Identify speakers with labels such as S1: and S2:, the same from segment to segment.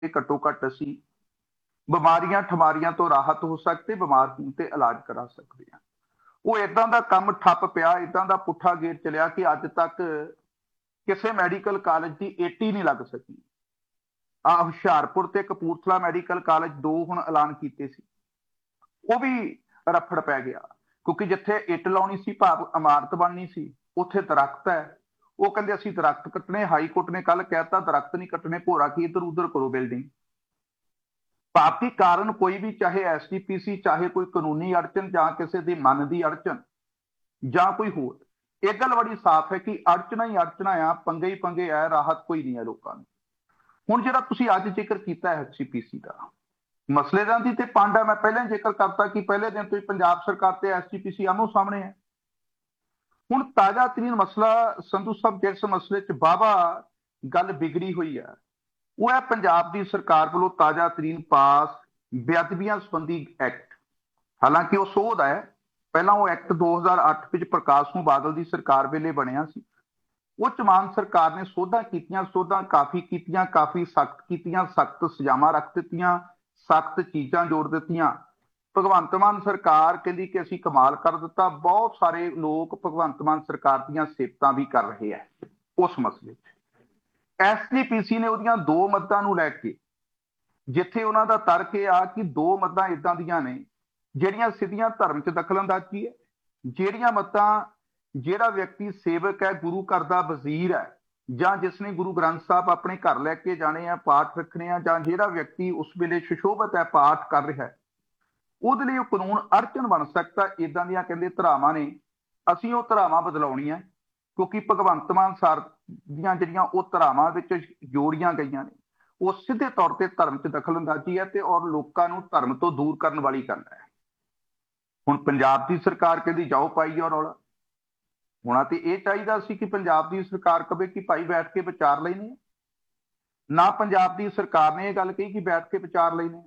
S1: ਘੱਟੋ ਘੱਟ ਅਸੀਂ ਬਿਮਾਰੀਆਂ ਠਮਾਰੀਆਂ ਤੋਂ ਰਾਹਤ ਹੋ ਸਕਦੇ, ਬਿਮਾਰ ਹੋਣ ਤੇ ਇਲਾਜ ਕਰਾ ਸਕਦੇ ਹਾਂ। ਉਹ ਇਦਾਂ ਦਾ ਕੰਮ ਠੱਪ ਪਿਆ, ਇਦਾਂ ਦਾ ਪੁੱਠਾ ਗੇੜ ਚਲਿਆ ਕਿ ਅੱਜ ਤੱਕ ਕਿਸੇ ਮੈਡੀਕਲ ਕਾਲਜ ਦੀ ਏਟੀ ਨਹੀਂ ਲੱਗ ਸਕੀ। ਆ ਹੁਸ਼ਿਆਰਪੁਰ ਤੇ ਕਪੂਰਥਲਾ ਮੈਡੀਕਲ ਕਾਲਜ ਦੋ ਹੁਣ ਐਲਾਨ ਕੀਤੇ ਸੀ, ਉਹ ਵੀ ਰਫੜ ਪੈ ਗਿਆ, ਕਿਉਂਕਿ ਜਿੱਥੇ ਇੱਟ ਲਾਉਣੀ ਸੀ, ਭਾਵ ਇਮਾਰਤ ਬਣਨੀ ਸੀ, ਉੱਥੇ ਦਰਖਤ ਹੈ। ਉਹ ਕਹਿੰਦੇ ਅਸੀਂ ਦਰਖਤ ਕੱਟਣੇ, ਹਾਈ ਕੋਰਟ ਨੇ ਕੱਲ ਕਹਿਤਾ ਦਰਖਤ ਨਹੀਂ ਕੱਟਣੇ, ਭੋਰਾ ਕੀ ਇੱਧਰ ਉੱਧਰ ਕਰੋ ਬਿਲਡਿੰਗ। ਭਾਵ ਕਿ ਕਾਰਨ ਕੋਈ ਵੀ, ਚਾਹੇ ਐਸਜੀਪੀਸੀ, ਚਾਹੇ ਕੋਈ ਕਾਨੂੰਨੀ ਅੜਚਨ ਜਾਂ ਕਿਸੇ ਦੀ ਮਨ ਦੀ ਅੜਚਨ ਜਾਂ ਕੋਈ ਹੋਰ, ਇਹ ਗੱਲ ਬੜੀ ਸਾਫ਼ ਹੈ ਕਿ ਅੜਚਣਾ ਹੀ ਅੜਚਣਾ ਆ, ਪੰਗੇ ਹੀ ਪੰਗੇ ਆ, ਰਾਹਤ ਕੋਈ ਨਹੀਂ ਹੈ ਲੋਕਾਂ ਨੂੰ। ਹੁਣ ਜਿਹੜਾ ਤੁਸੀਂ ਅੱਜ ਜ਼ਿਕਰ ਕੀਤਾ ਐਸਜੀਪੀਸੀ ਦਾ ਮਸਲੇ ਦਾ ਦੀ ਤੇ ਪਾਂਡਾ, ਮੈਂ ਪਹਿਲਾਂ ਜ਼ਿਕਰ ਕਰਤਾ ਕਿ ਪਹਿਲੇ ਦਿਨ ਤੋਂ ਹੀ ਪੰਜਾਬ ਸਰਕਾਰ ਤੇ ਐਸਜੀਪੀਸੀ ਆਮੋ ਸਾਹਮਣੇ ਹੈ। ਹੁਣ ਤਾਜ਼ਾ ਤਰੀਨ ਮਸਲਾ ਸੰਧੂ ਸਾਹਿਬ, ਜਿਸ ਮਸਲੇ 'ਚ ਵਾਹਵਾ ਗੱਲ ਵਿਗੜੀ ਹੋਈ ਹੈ, ਉਹ ਹੈ ਪੰਜਾਬ ਦੀ ਸਰਕਾਰ ਵੱਲੋਂ ਤਾਜ਼ਾ ਤਰੀਨ ਪਾਸ ਬੇਅਦਬੀਆਂ ਸੰਬੰਧੀ ਐਕਟ। ਹਾਲਾਂਕਿ ਉਹ ਸੋਧ ਹੈ, ਪਹਿਲਾਂ ਉਹ ਐਕਟ 2008 ਵਿੱਚ ਪ੍ਰਕਾਸ਼ ਸਿੰਘ ਬਾਦਲ ਦੀ ਸਰਕਾਰ ਵੇਲੇ ਬਣਿਆ ਸੀ। ਉਹ 'ਚ ਮਾਨ ਸਰਕਾਰ ਨੇ ਸੋਧਾਂ ਕੀਤੀਆਂ, ਸੋਧਾਂ ਕਾਫੀ ਕੀਤੀਆਂ, ਕਾਫੀ ਸਖਤ ਕੀਤੀਆਂ, ਸਖਤ ਸਜ਼ਾਵਾਂ ਰੱਖ ਦਿੱਤੀਆਂ, ਸਖਤ ਚੀਜ਼ਾਂ ਜੋੜ ਦਿੱਤੀਆਂ। ਭਗਵੰਤ ਮਾਨ ਸਰਕਾਰ ਕਹਿੰਦੀ ਕਿ ਅਸੀਂ ਕਮਾਲ ਕਰ ਦਿੱਤਾ। ਬਹੁਤ ਸਾਰੇ ਲੋਕ ਭਗਵੰਤ ਮਾਨ ਸਰਕਾਰ ਦੀਆਂ ਸਿਫਤਾਂ ਵੀ ਕਰ ਰਹੇ ਹੈ ਉਸ ਮਸਲੇ 'ਚ। ਐਸਜੀਪੀਸੀ ਨੇ ਉਹਦੀਆਂ ਦੋ ਮੱਦਾਂ ਨੂੰ ਲੈ ਕੇ, ਜਿੱਥੇ ਉਹਨਾਂ ਦਾ ਤਰਕ ਇਹ ਆ ਕਿ ਦੋ ਮੱਦਾਂ ਇਦਾਂ ਦੀਆਂ ਨੇ ਜਿਹੜੀਆਂ ਸਿੱਧੀਆਂ ਧਰਮ 'ਚ ਦਖਲਅੰਦਾਜ਼ੀ ਹੈ, ਜਿਹੜੀਆਂ ਮੱਦਾਂ ਜਿਹੜਾ ਵਿਅਕਤੀ ਸੇਵਕ ਹੈ, ਗੁਰੂ ਘਰ ਦਾ ਵਜ਼ੀਰ ਹੈ, ਜਾਂ ਜਿਸ ਨੇ ਗੁਰੂ ਗ੍ਰੰਥ ਸਾਹਿਬ ਆਪਣੇ ਘਰ ਲੈ ਕੇ ਜਾਣੇ ਆ, ਪਾਠ ਰੱਖਣੇ ਆ, ਜਾਂ ਜਿਹੜਾ ਵਿਅਕਤੀ ਉਸ ਵੇਲੇ ਸੁਸ਼ੋਭਿਤ ਹੈ, ਪਾਠ ਕਰ ਰਿਹਾ ਹੈ, ਉਹਦੇ ਲਈ ਉਹ ਕਾਨੂੰਨ ਅੜਚਨ ਬਣ ਸਕਦਾ। ਇਦਾਂ ਦੀਆਂ ਕਹਿੰਦੇ ਧਰਾਵਾਂ ਨੇ, ਅਸੀਂ ਉਹ ਧਰਾਵਾਂ ਬਦਲਾਉਣੀਆਂ, ਕਿਉਂਕਿ ਭਗਵੰਤ ਮਾਨ ਸਰ ਦੀਆਂ ਜਿਹੜੀਆਂ ਉਹ ਧਰਾਵਾਂ ਵਿੱਚ ਜੋੜੀਆਂ ਗਈਆਂ ਨੇ, ਉਹ ਸਿੱਧੇ ਤੌਰ ਤੇ ਧਰਮ 'ਚ ਦਖਲਅੰਦਾਜ਼ੀ ਹੈ ਤੇ ਔਰ ਲੋਕਾਂ ਨੂੰ ਧਰਮ ਤੋਂ ਦੂਰ ਕਰਨ ਵਾਲੀ ਗੱਲ ਹੈ। ਹੁਣ ਪੰਜਾਬ ਦੀ ਸਰਕਾਰ ਕਹਿੰਦੀ ਜਾਓ ਪਾਈ ਜਾਓ ਰੌਲਾ। ਹੋਣਾ ਤੇ ਇਹ ਚਾਹੀਦਾ ਸੀ ਕਿ ਪੰਜਾਬ ਦੀ ਸਰਕਾਰ ਕਹੇ ਕਿ ਭਾਈ ਬੈਠ ਕੇ ਵਿਚਾਰ ਲੈਣੇ, ਨਾ ਪੰਜਾਬ ਦੀ ਸਰਕਾਰ ਨੇ ਇਹ ਗੱਲ ਕਹੀ ਕਿ ਬੈਠ ਕੇ ਵਿਚਾਰ ਲੈਣੇ।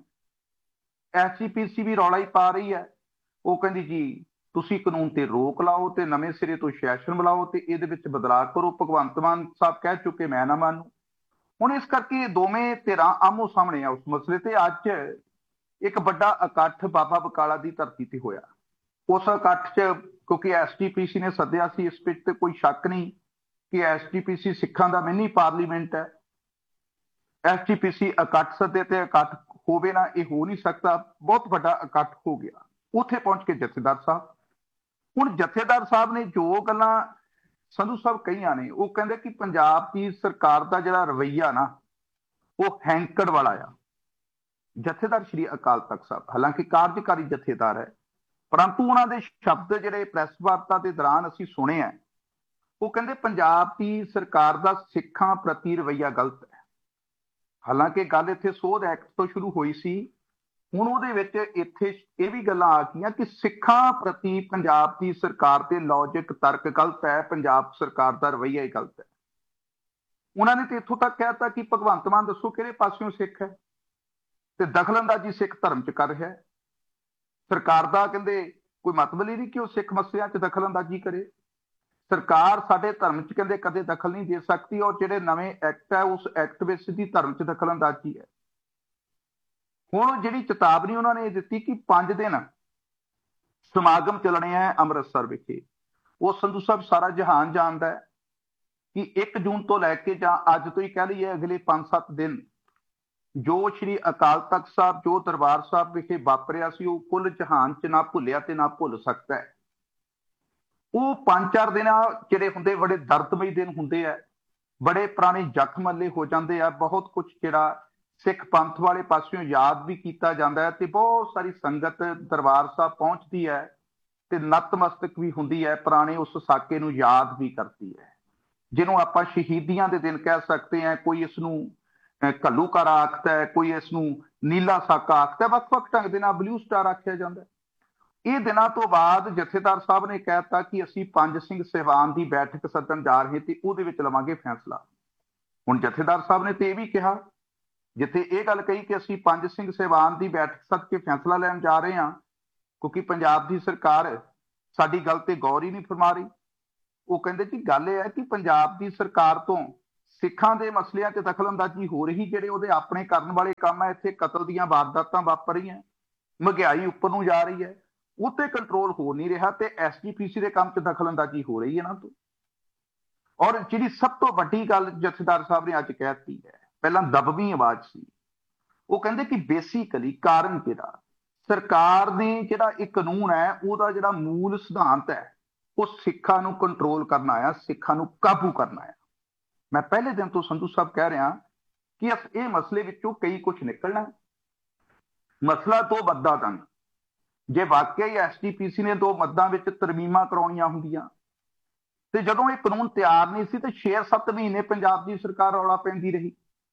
S1: ਐਸਜੀਪੀਸੀ ਵੀ ਰੌਲਾ ਹੀ ਪਾ ਰਹੀ ਹੈ, ਉਹ ਕਹਿੰਦੀ ਜੀ ਤੁਸੀਂ ਕਾਨੂੰਨ ਤੇ ਰੋਕ ਲਾਓ ਤੇ ਨਵੇਂ ਸਿਰੇ ਤੋਂ ਸੈਸ਼ਨ ਬੁਲਾਓ ਤੇ ਇਹਦੇ ਵਿੱਚ ਬਦਲਾਅ ਕਰੋ। ਭਗਵੰਤ ਮਾਨ ਸਾਹਿਬ ਕਹਿ ਚੁੱਕੇ ਮੈਂ ਨਾ ਮੰਨੂ। ਹੁਣ ਇਸ ਕਰਕੇ ਇਹ ਦੋਵੇਂ ਧਿਰਾਂ ਆਮੋ ਸਾਹਮਣੇ ਆ ਉਸ ਮਸਲੇ ਤੇ। ਅੱਜ ਇੱਕ ਵੱਡਾ ਇਕੱਠ ਬਾਬਾ ਬਕਾਲਾ ਦੀ ਧਰਤੀ ਤੇ ਹੋਇਆ। ਉਸ ਇਕੱਠ 'ਚ ਕਿਉਂਕਿ ਐਸਜੀਪੀਸੀ ਨੇ ਸੱਦਿਆ ਸੀ, ਇਸ ਵਿੱਚ ਤੇ ਕੋਈ ਸ਼ੱਕ ਨਹੀਂ ਕਿ ਐਸਜੀਪੀਸੀ ਸਿੱਖਾਂ ਦਾ ਮਿੰਨੀ ਪਾਰਲੀਮੈਂਟ ਹੈ। ਐਸਜੀਪੀਸੀ ਇਕੱਠ ਸੱਦੇ ਤੇ ਇਕੱਠ ਹੋਵੇ ਨਾ, ਇਹ ਹੋ ਨਹੀਂ ਸਕਦਾ। ਬਹੁਤ ਵੱਡਾ ਇਕੱਠ ਹੋ ਗਿਆ। ਉੱਥੇ ਪਹੁੰਚ ਕੇ ਜਥੇਦਾਰ ਸਾਹਿਬ, ਹੁਣ ਜਥੇਦਾਰ ਸਾਹਿਬ ਨੇ ਜੋ ਗੱਲਾਂ ਸੰਧੂ ਸਾਹਿਬ ਕਹੀਆਂ ਨੇ, ਉਹ ਕਹਿੰਦੇ ਕਿ ਪੰਜਾਬ ਦੀ ਸਰਕਾਰ ਦਾ ਜਿਹੜਾ ਰਵੱਈਆ ਨਾ, ਉਹ ਹੈਂਕੜ ਵਾਲਾ ਆ। ਜਥੇਦਾਰ ਸ਼੍ਰੀ ਅਕਾਲ ਤਖਤ ਸਾਹਿਬ ਹਾਲਾਂਕਿ ਕਾਰਜਕਾਰੀ ਜਥੇਦਾਰ ਹੈ, ਪਰੰਤੂ ਉਹਨਾਂ ਦੇ ਸ਼ਬਦ ਜਿਹੜੇ ਪ੍ਰੈਸ ਵਾਰਤਾ ਦੇ ਦੌਰਾਨ ਅਸੀਂ ਸੁਣੇ ਆ, ਉਹ ਕਹਿੰਦੇ ਪੰਜਾਬ ਦੀ ਸਰਕਾਰ ਦਾ ਸਿੱਖਾਂ ਪ੍ਰਤੀ ਰਵੱਈਆ ਗਲਤ ਹੈ। ਹਾਲਾਂਕਿ ਗੱਲ ਇੱਥੇ ਸੋਧ ਐਕਟ ਤੋਂ ਸ਼ੁਰੂ ਹੋਈ ਸੀ, ਹੁਣ ਉਹਦੇ ਵਿੱਚ ਇੱਥੇ ਇਹ ਵੀ ਗੱਲਾਂ ਆ ਗਈਆਂ ਕਿ ਸਿੱਖਾਂ ਪ੍ਰਤੀ ਪੰਜਾਬ ਦੀ ਸਰਕਾਰ ਦੇ ਲੌਜਿਕ ਤਰਕ ਗਲਤ ਹੈ, ਪੰਜਾਬ ਸਰਕਾਰ ਦਾ ਰਵੱਈਆ ਹੀ ਗਲਤ ਹੈ। ਉਹਨਾਂ ਨੇ ਤੇ ਇੱਥੋਂ ਤੱਕ ਕਹਿਤਾ ਕਿ ਭਗਵੰਤ ਮਾਨ ਦੱਸੋ ਕਿਹੜੇ ਪਾਸਿਓਂ ਸਿੱਖ ਹੈ ਤੇ ਦਖਲਅੰਦਾਜ਼ੀ ਸਿੱਖ ਧਰਮ 'ਚ ਕਰ ਰਿਹਾ ਹੈ। ਸਰਕਾਰ ਦਾ ਕਹਿੰਦੇ ਕੋਈ ਮਤਲਬ ਹੀ ਨਹੀਂ ਕਿ ਉਹ ਸਿੱਖ ਮਸਲਿਆਂ 'ਚ ਦਖਲਅੰਦਾਜ਼ੀ ਕਰੇ। ਸਰਕਾਰ ਸਾਡੇ ਧਰਮ 'ਚ ਕਹਿੰਦੇ ਕਦੇ ਦਖਲ ਨਹੀਂ ਦੇ ਸਕਦੀ, ਔਰ ਜਿਹੜੇ ਨਵੇਂ ਐਕਟ ਹੈ ਉਸ ਐਕਟ ਵਿੱਚ ਸਿੱਧੀ ਧਰਮ 'ਚ ਦਖਲਅੰਦਾਜ਼ੀ ਹੈ। ਹੁਣ ਜਿਹੜੀ ਚੇਤਾਵਨੀ ਉਹਨਾਂ ਨੇ ਦਿੱਤੀ ਕਿ 5 ਦਿਨ ਸਮਾਗਮ ਚੱਲਣੇ ਹੈ ਅੰਮ੍ਰਿਤਸਰ ਵਿਖੇ, ਉਹ ਸੰਧੂ ਸਾਹਿਬ ਸਾਰਾ ਜਹਾਨ ਜਾਣਦਾ ਹੈ ਕਿ 1 ਜੂਨ ਤੋਂ ਲੈ ਕੇ ਜਾਂ ਅੱਜ ਤੋਂ ਹੀ ਕਹਿ ਲਈਏ ਅਗਲੇ 5-7 ਦਿਨ ਜੋ ਸ਼੍ਰੀ ਅਕਾਲ ਤਖਤ ਸਾਹਿਬ, ਜੋ ਦਰਬਾਰ ਸਾਹਿਬ ਵਿਖੇ ਵਾਪਰਿਆ ਸੀ, ਉਹ ਕੁੱਲ ਜਹਾਨ 'ਚ ਨਾ ਭੁੱਲਿਆ ਤੇ ਨਾ ਭੁੱਲ ਸਕਦਾ ਹੈ। ਉਹ 5-4 ਦਿਨ ਜਿਹੜੇ ਹੁੰਦੇ ਬੜੇ ਦਰਦਮਈ ਦਿਨ ਹੁੰਦੇ ਆ, ਬੜੇ ਪੁਰਾਣੇ ਜ਼ਖਮ ਹੱਲੇ ਹੋ ਜਾਂਦੇ ਆ, ਬਹੁਤ ਕੁਝ ਜਿਹੜਾ ਸਿੱਖ ਪੰਥ ਵਾਲੇ ਪਾਸਿਓਂ ਯਾਦ ਵੀ ਕੀਤਾ ਜਾਂਦਾ ਹੈ ਤੇ ਬਹੁਤ ਸਾਰੀ ਸੰਗਤ ਦਰਬਾਰ ਸਾਹਿਬ ਪਹੁੰਚਦੀ ਹੈ ਤੇ ਨਤਮਸਤਕ ਵੀ ਹੁੰਦੀ ਹੈ, ਪੁਰਾਣੇ ਉਸ ਸਾਕੇ ਨੂੰ ਯਾਦ ਵੀ ਕਰਦੀ ਹੈ, ਜਿਹਨੂੰ ਆਪਾਂ ਸ਼ਹੀਦੀਆਂ ਦੇ ਦਿਨ ਕਹਿ ਸਕਦੇ ਹਾਂ। ਕੋਈ ਇਸ ਨੂੰ ਘੱਲੂਘਾਰਾ ਆਖਦਾ ਹੈ, ਕੋਈ ਇਸ ਨੂੰ ਨੀਲਾ ਸਾਕਾ ਆਖਦਾ, ਵੱਖ-ਵੱਖ ਢੰਗ ਦੇ ਨਾਲ ਬਲੂ ਸਟਾਰ ਆਖਿਆ ਜਾਂਦਾ। ਇਹ ਦਿਨਾਂ ਤੋਂ ਬਾਅਦ ਜਥੇਦਾਰ ਸਾਹਿਬ ਨੇ ਕਹਿ ਦਿੱਤਾ ਕਿ ਅਸੀਂ ਪੰਜ ਸਿੰਘ ਸਾਹਿਬਾਨ ਦੀ ਬੈਠਕ ਸੱਦਣ ਜਾ ਰਹੇ ਤੇ ਉਹਦੇ ਵਿੱਚ ਲਵਾਂਗੇ ਫੈਸਲਾ। ਹੁਣ ਜਥੇਦਾਰ ਸਾਹਿਬ ਨੇ ਤੇ ਇਹ ਵੀ ਕਿਹਾ, ਜਿੱਥੇ ਇਹ ਗੱਲ ਕਹੀ ਕਿ ਅਸੀਂ ਪੰਜ ਸਿੰਘ ਸਾਹਿਬਾਨ ਦੀ ਬੈਠਕ ਸੱਦ ਕੇ ਫੈਸਲਾ ਲੈਣ ਜਾ ਰਹੇ ਹਾਂ, ਕਿਉਂਕਿ ਪੰਜਾਬ ਦੀ ਸਰਕਾਰ ਸਾਡੀ ਗੱਲ ਤੇ ਗੌਰ ਹੀ ਨਹੀਂ ਫਰਮਾ ਰਹੀ। ਉਹ ਕਹਿੰਦੇ ਕਿ ਗੱਲ ਇਹ ਹੈ ਕਿ ਪੰਜਾਬ ਦੀ ਸਰਕਾਰ ਤੋਂ ਸਿੱਖਾਂ ਦੇ ਮਸਲਿਆਂ 'ਚ ਦਖਲਅੰਦਾਜ਼ੀ ਹੋ ਰਹੀ, ਜਿਹੜੇ ਉਹਦੇ ਆਪਣੇ ਕਰਨ ਵਾਲੇ ਕੰਮ ਹੈ, ਇੱਥੇ ਕਤਲ ਦੀਆਂ ਵਾਰਦਾਤਾਂ ਵਾਪਰ ਰਹੀਆਂ, ਮਹਿੰਗਾਈ ਉੱਪਰ ਨੂੰ ਜਾ ਰਹੀ ਹੈ, ਉਹ ਤੇ ਕੰਟਰੋਲ ਹੋ ਨਹੀਂ ਰਿਹਾ ਤੇ ਐਸਜੀਪੀਸੀ ਦੇ ਕੰਮ 'ਚ ਦਖਲਅੰਦਾਜ਼ੀ ਹੋ ਰਹੀ ਹੈ ਨਾ ਤੋਂ। ਔਰ ਜਿਹੜੀ ਸਭ ਤੋਂ ਵੱਡੀ ਗੱਲ ਜਥੇਦਾਰ ਸਾਹਿਬ ਨੇ ਅੱਜ ਕਹਿਤੀ ਹੈ, ਪਹਿਲਾਂ ਦਬਵੀਂ ਆਵਾਜ਼ ਸੀ, ਉਹ ਕਹਿੰਦੇ ਕਿ ਬੇਸਿਕਲੀ ਕਾਰਨ ਕਿਹੜਾ, ਸਰਕਾਰ ਨੇ ਜਿਹੜਾ ਇਹ ਕਾਨੂੰਨ ਹੈ ਉਹਦਾ ਜਿਹੜਾ ਮੂਲ ਸਿਧਾਂਤ ਹੈ ਉਹ ਸਿੱਖਾਂ ਨੂੰ ਕੰਟਰੋਲ ਕਰਨਾ ਆ, ਸਿੱਖਾਂ ਨੂੰ ਕਾਬੂ ਕਰਨਾ ਆ। ਮੈਂ ਪਹਿਲੇ ਦਿਨ ਤੋਂ ਸੰਧੂ ਸਾਹਿਬ ਕਹਿ ਰਿਹਾ ਕਿ ਇਹ ਮਸਲੇ ਵਿੱਚੋਂ ਕਈ ਕੁਝ ਨਿਕਲਣਾ। ਮਸਲਾ ਦੋ ਮੱਦਾਂ ਦਾ, ਜੇ ਵਾਕਿਆ ਹੀ ਐਸਜੀਪੀਸੀ ਨੇ ਦੋ ਮੱਦਾਂ ਵਿੱਚ ਤਰਮੀਮਾਂ ਕਰਾਉਣੀਆਂ ਹੁੰਦੀਆਂ ਤੇ ਜਦੋਂ ਇਹ ਕਾਨੂੰਨ ਤਿਆਰ ਨਹੀਂ ਸੀ ਤੇ 6-7 ਮਹੀਨੇ ਪੰਜਾਬ ਦੀ ਸਰਕਾਰ ਰੌਲਾ ਪੈਂਦੀ ਰਹੀ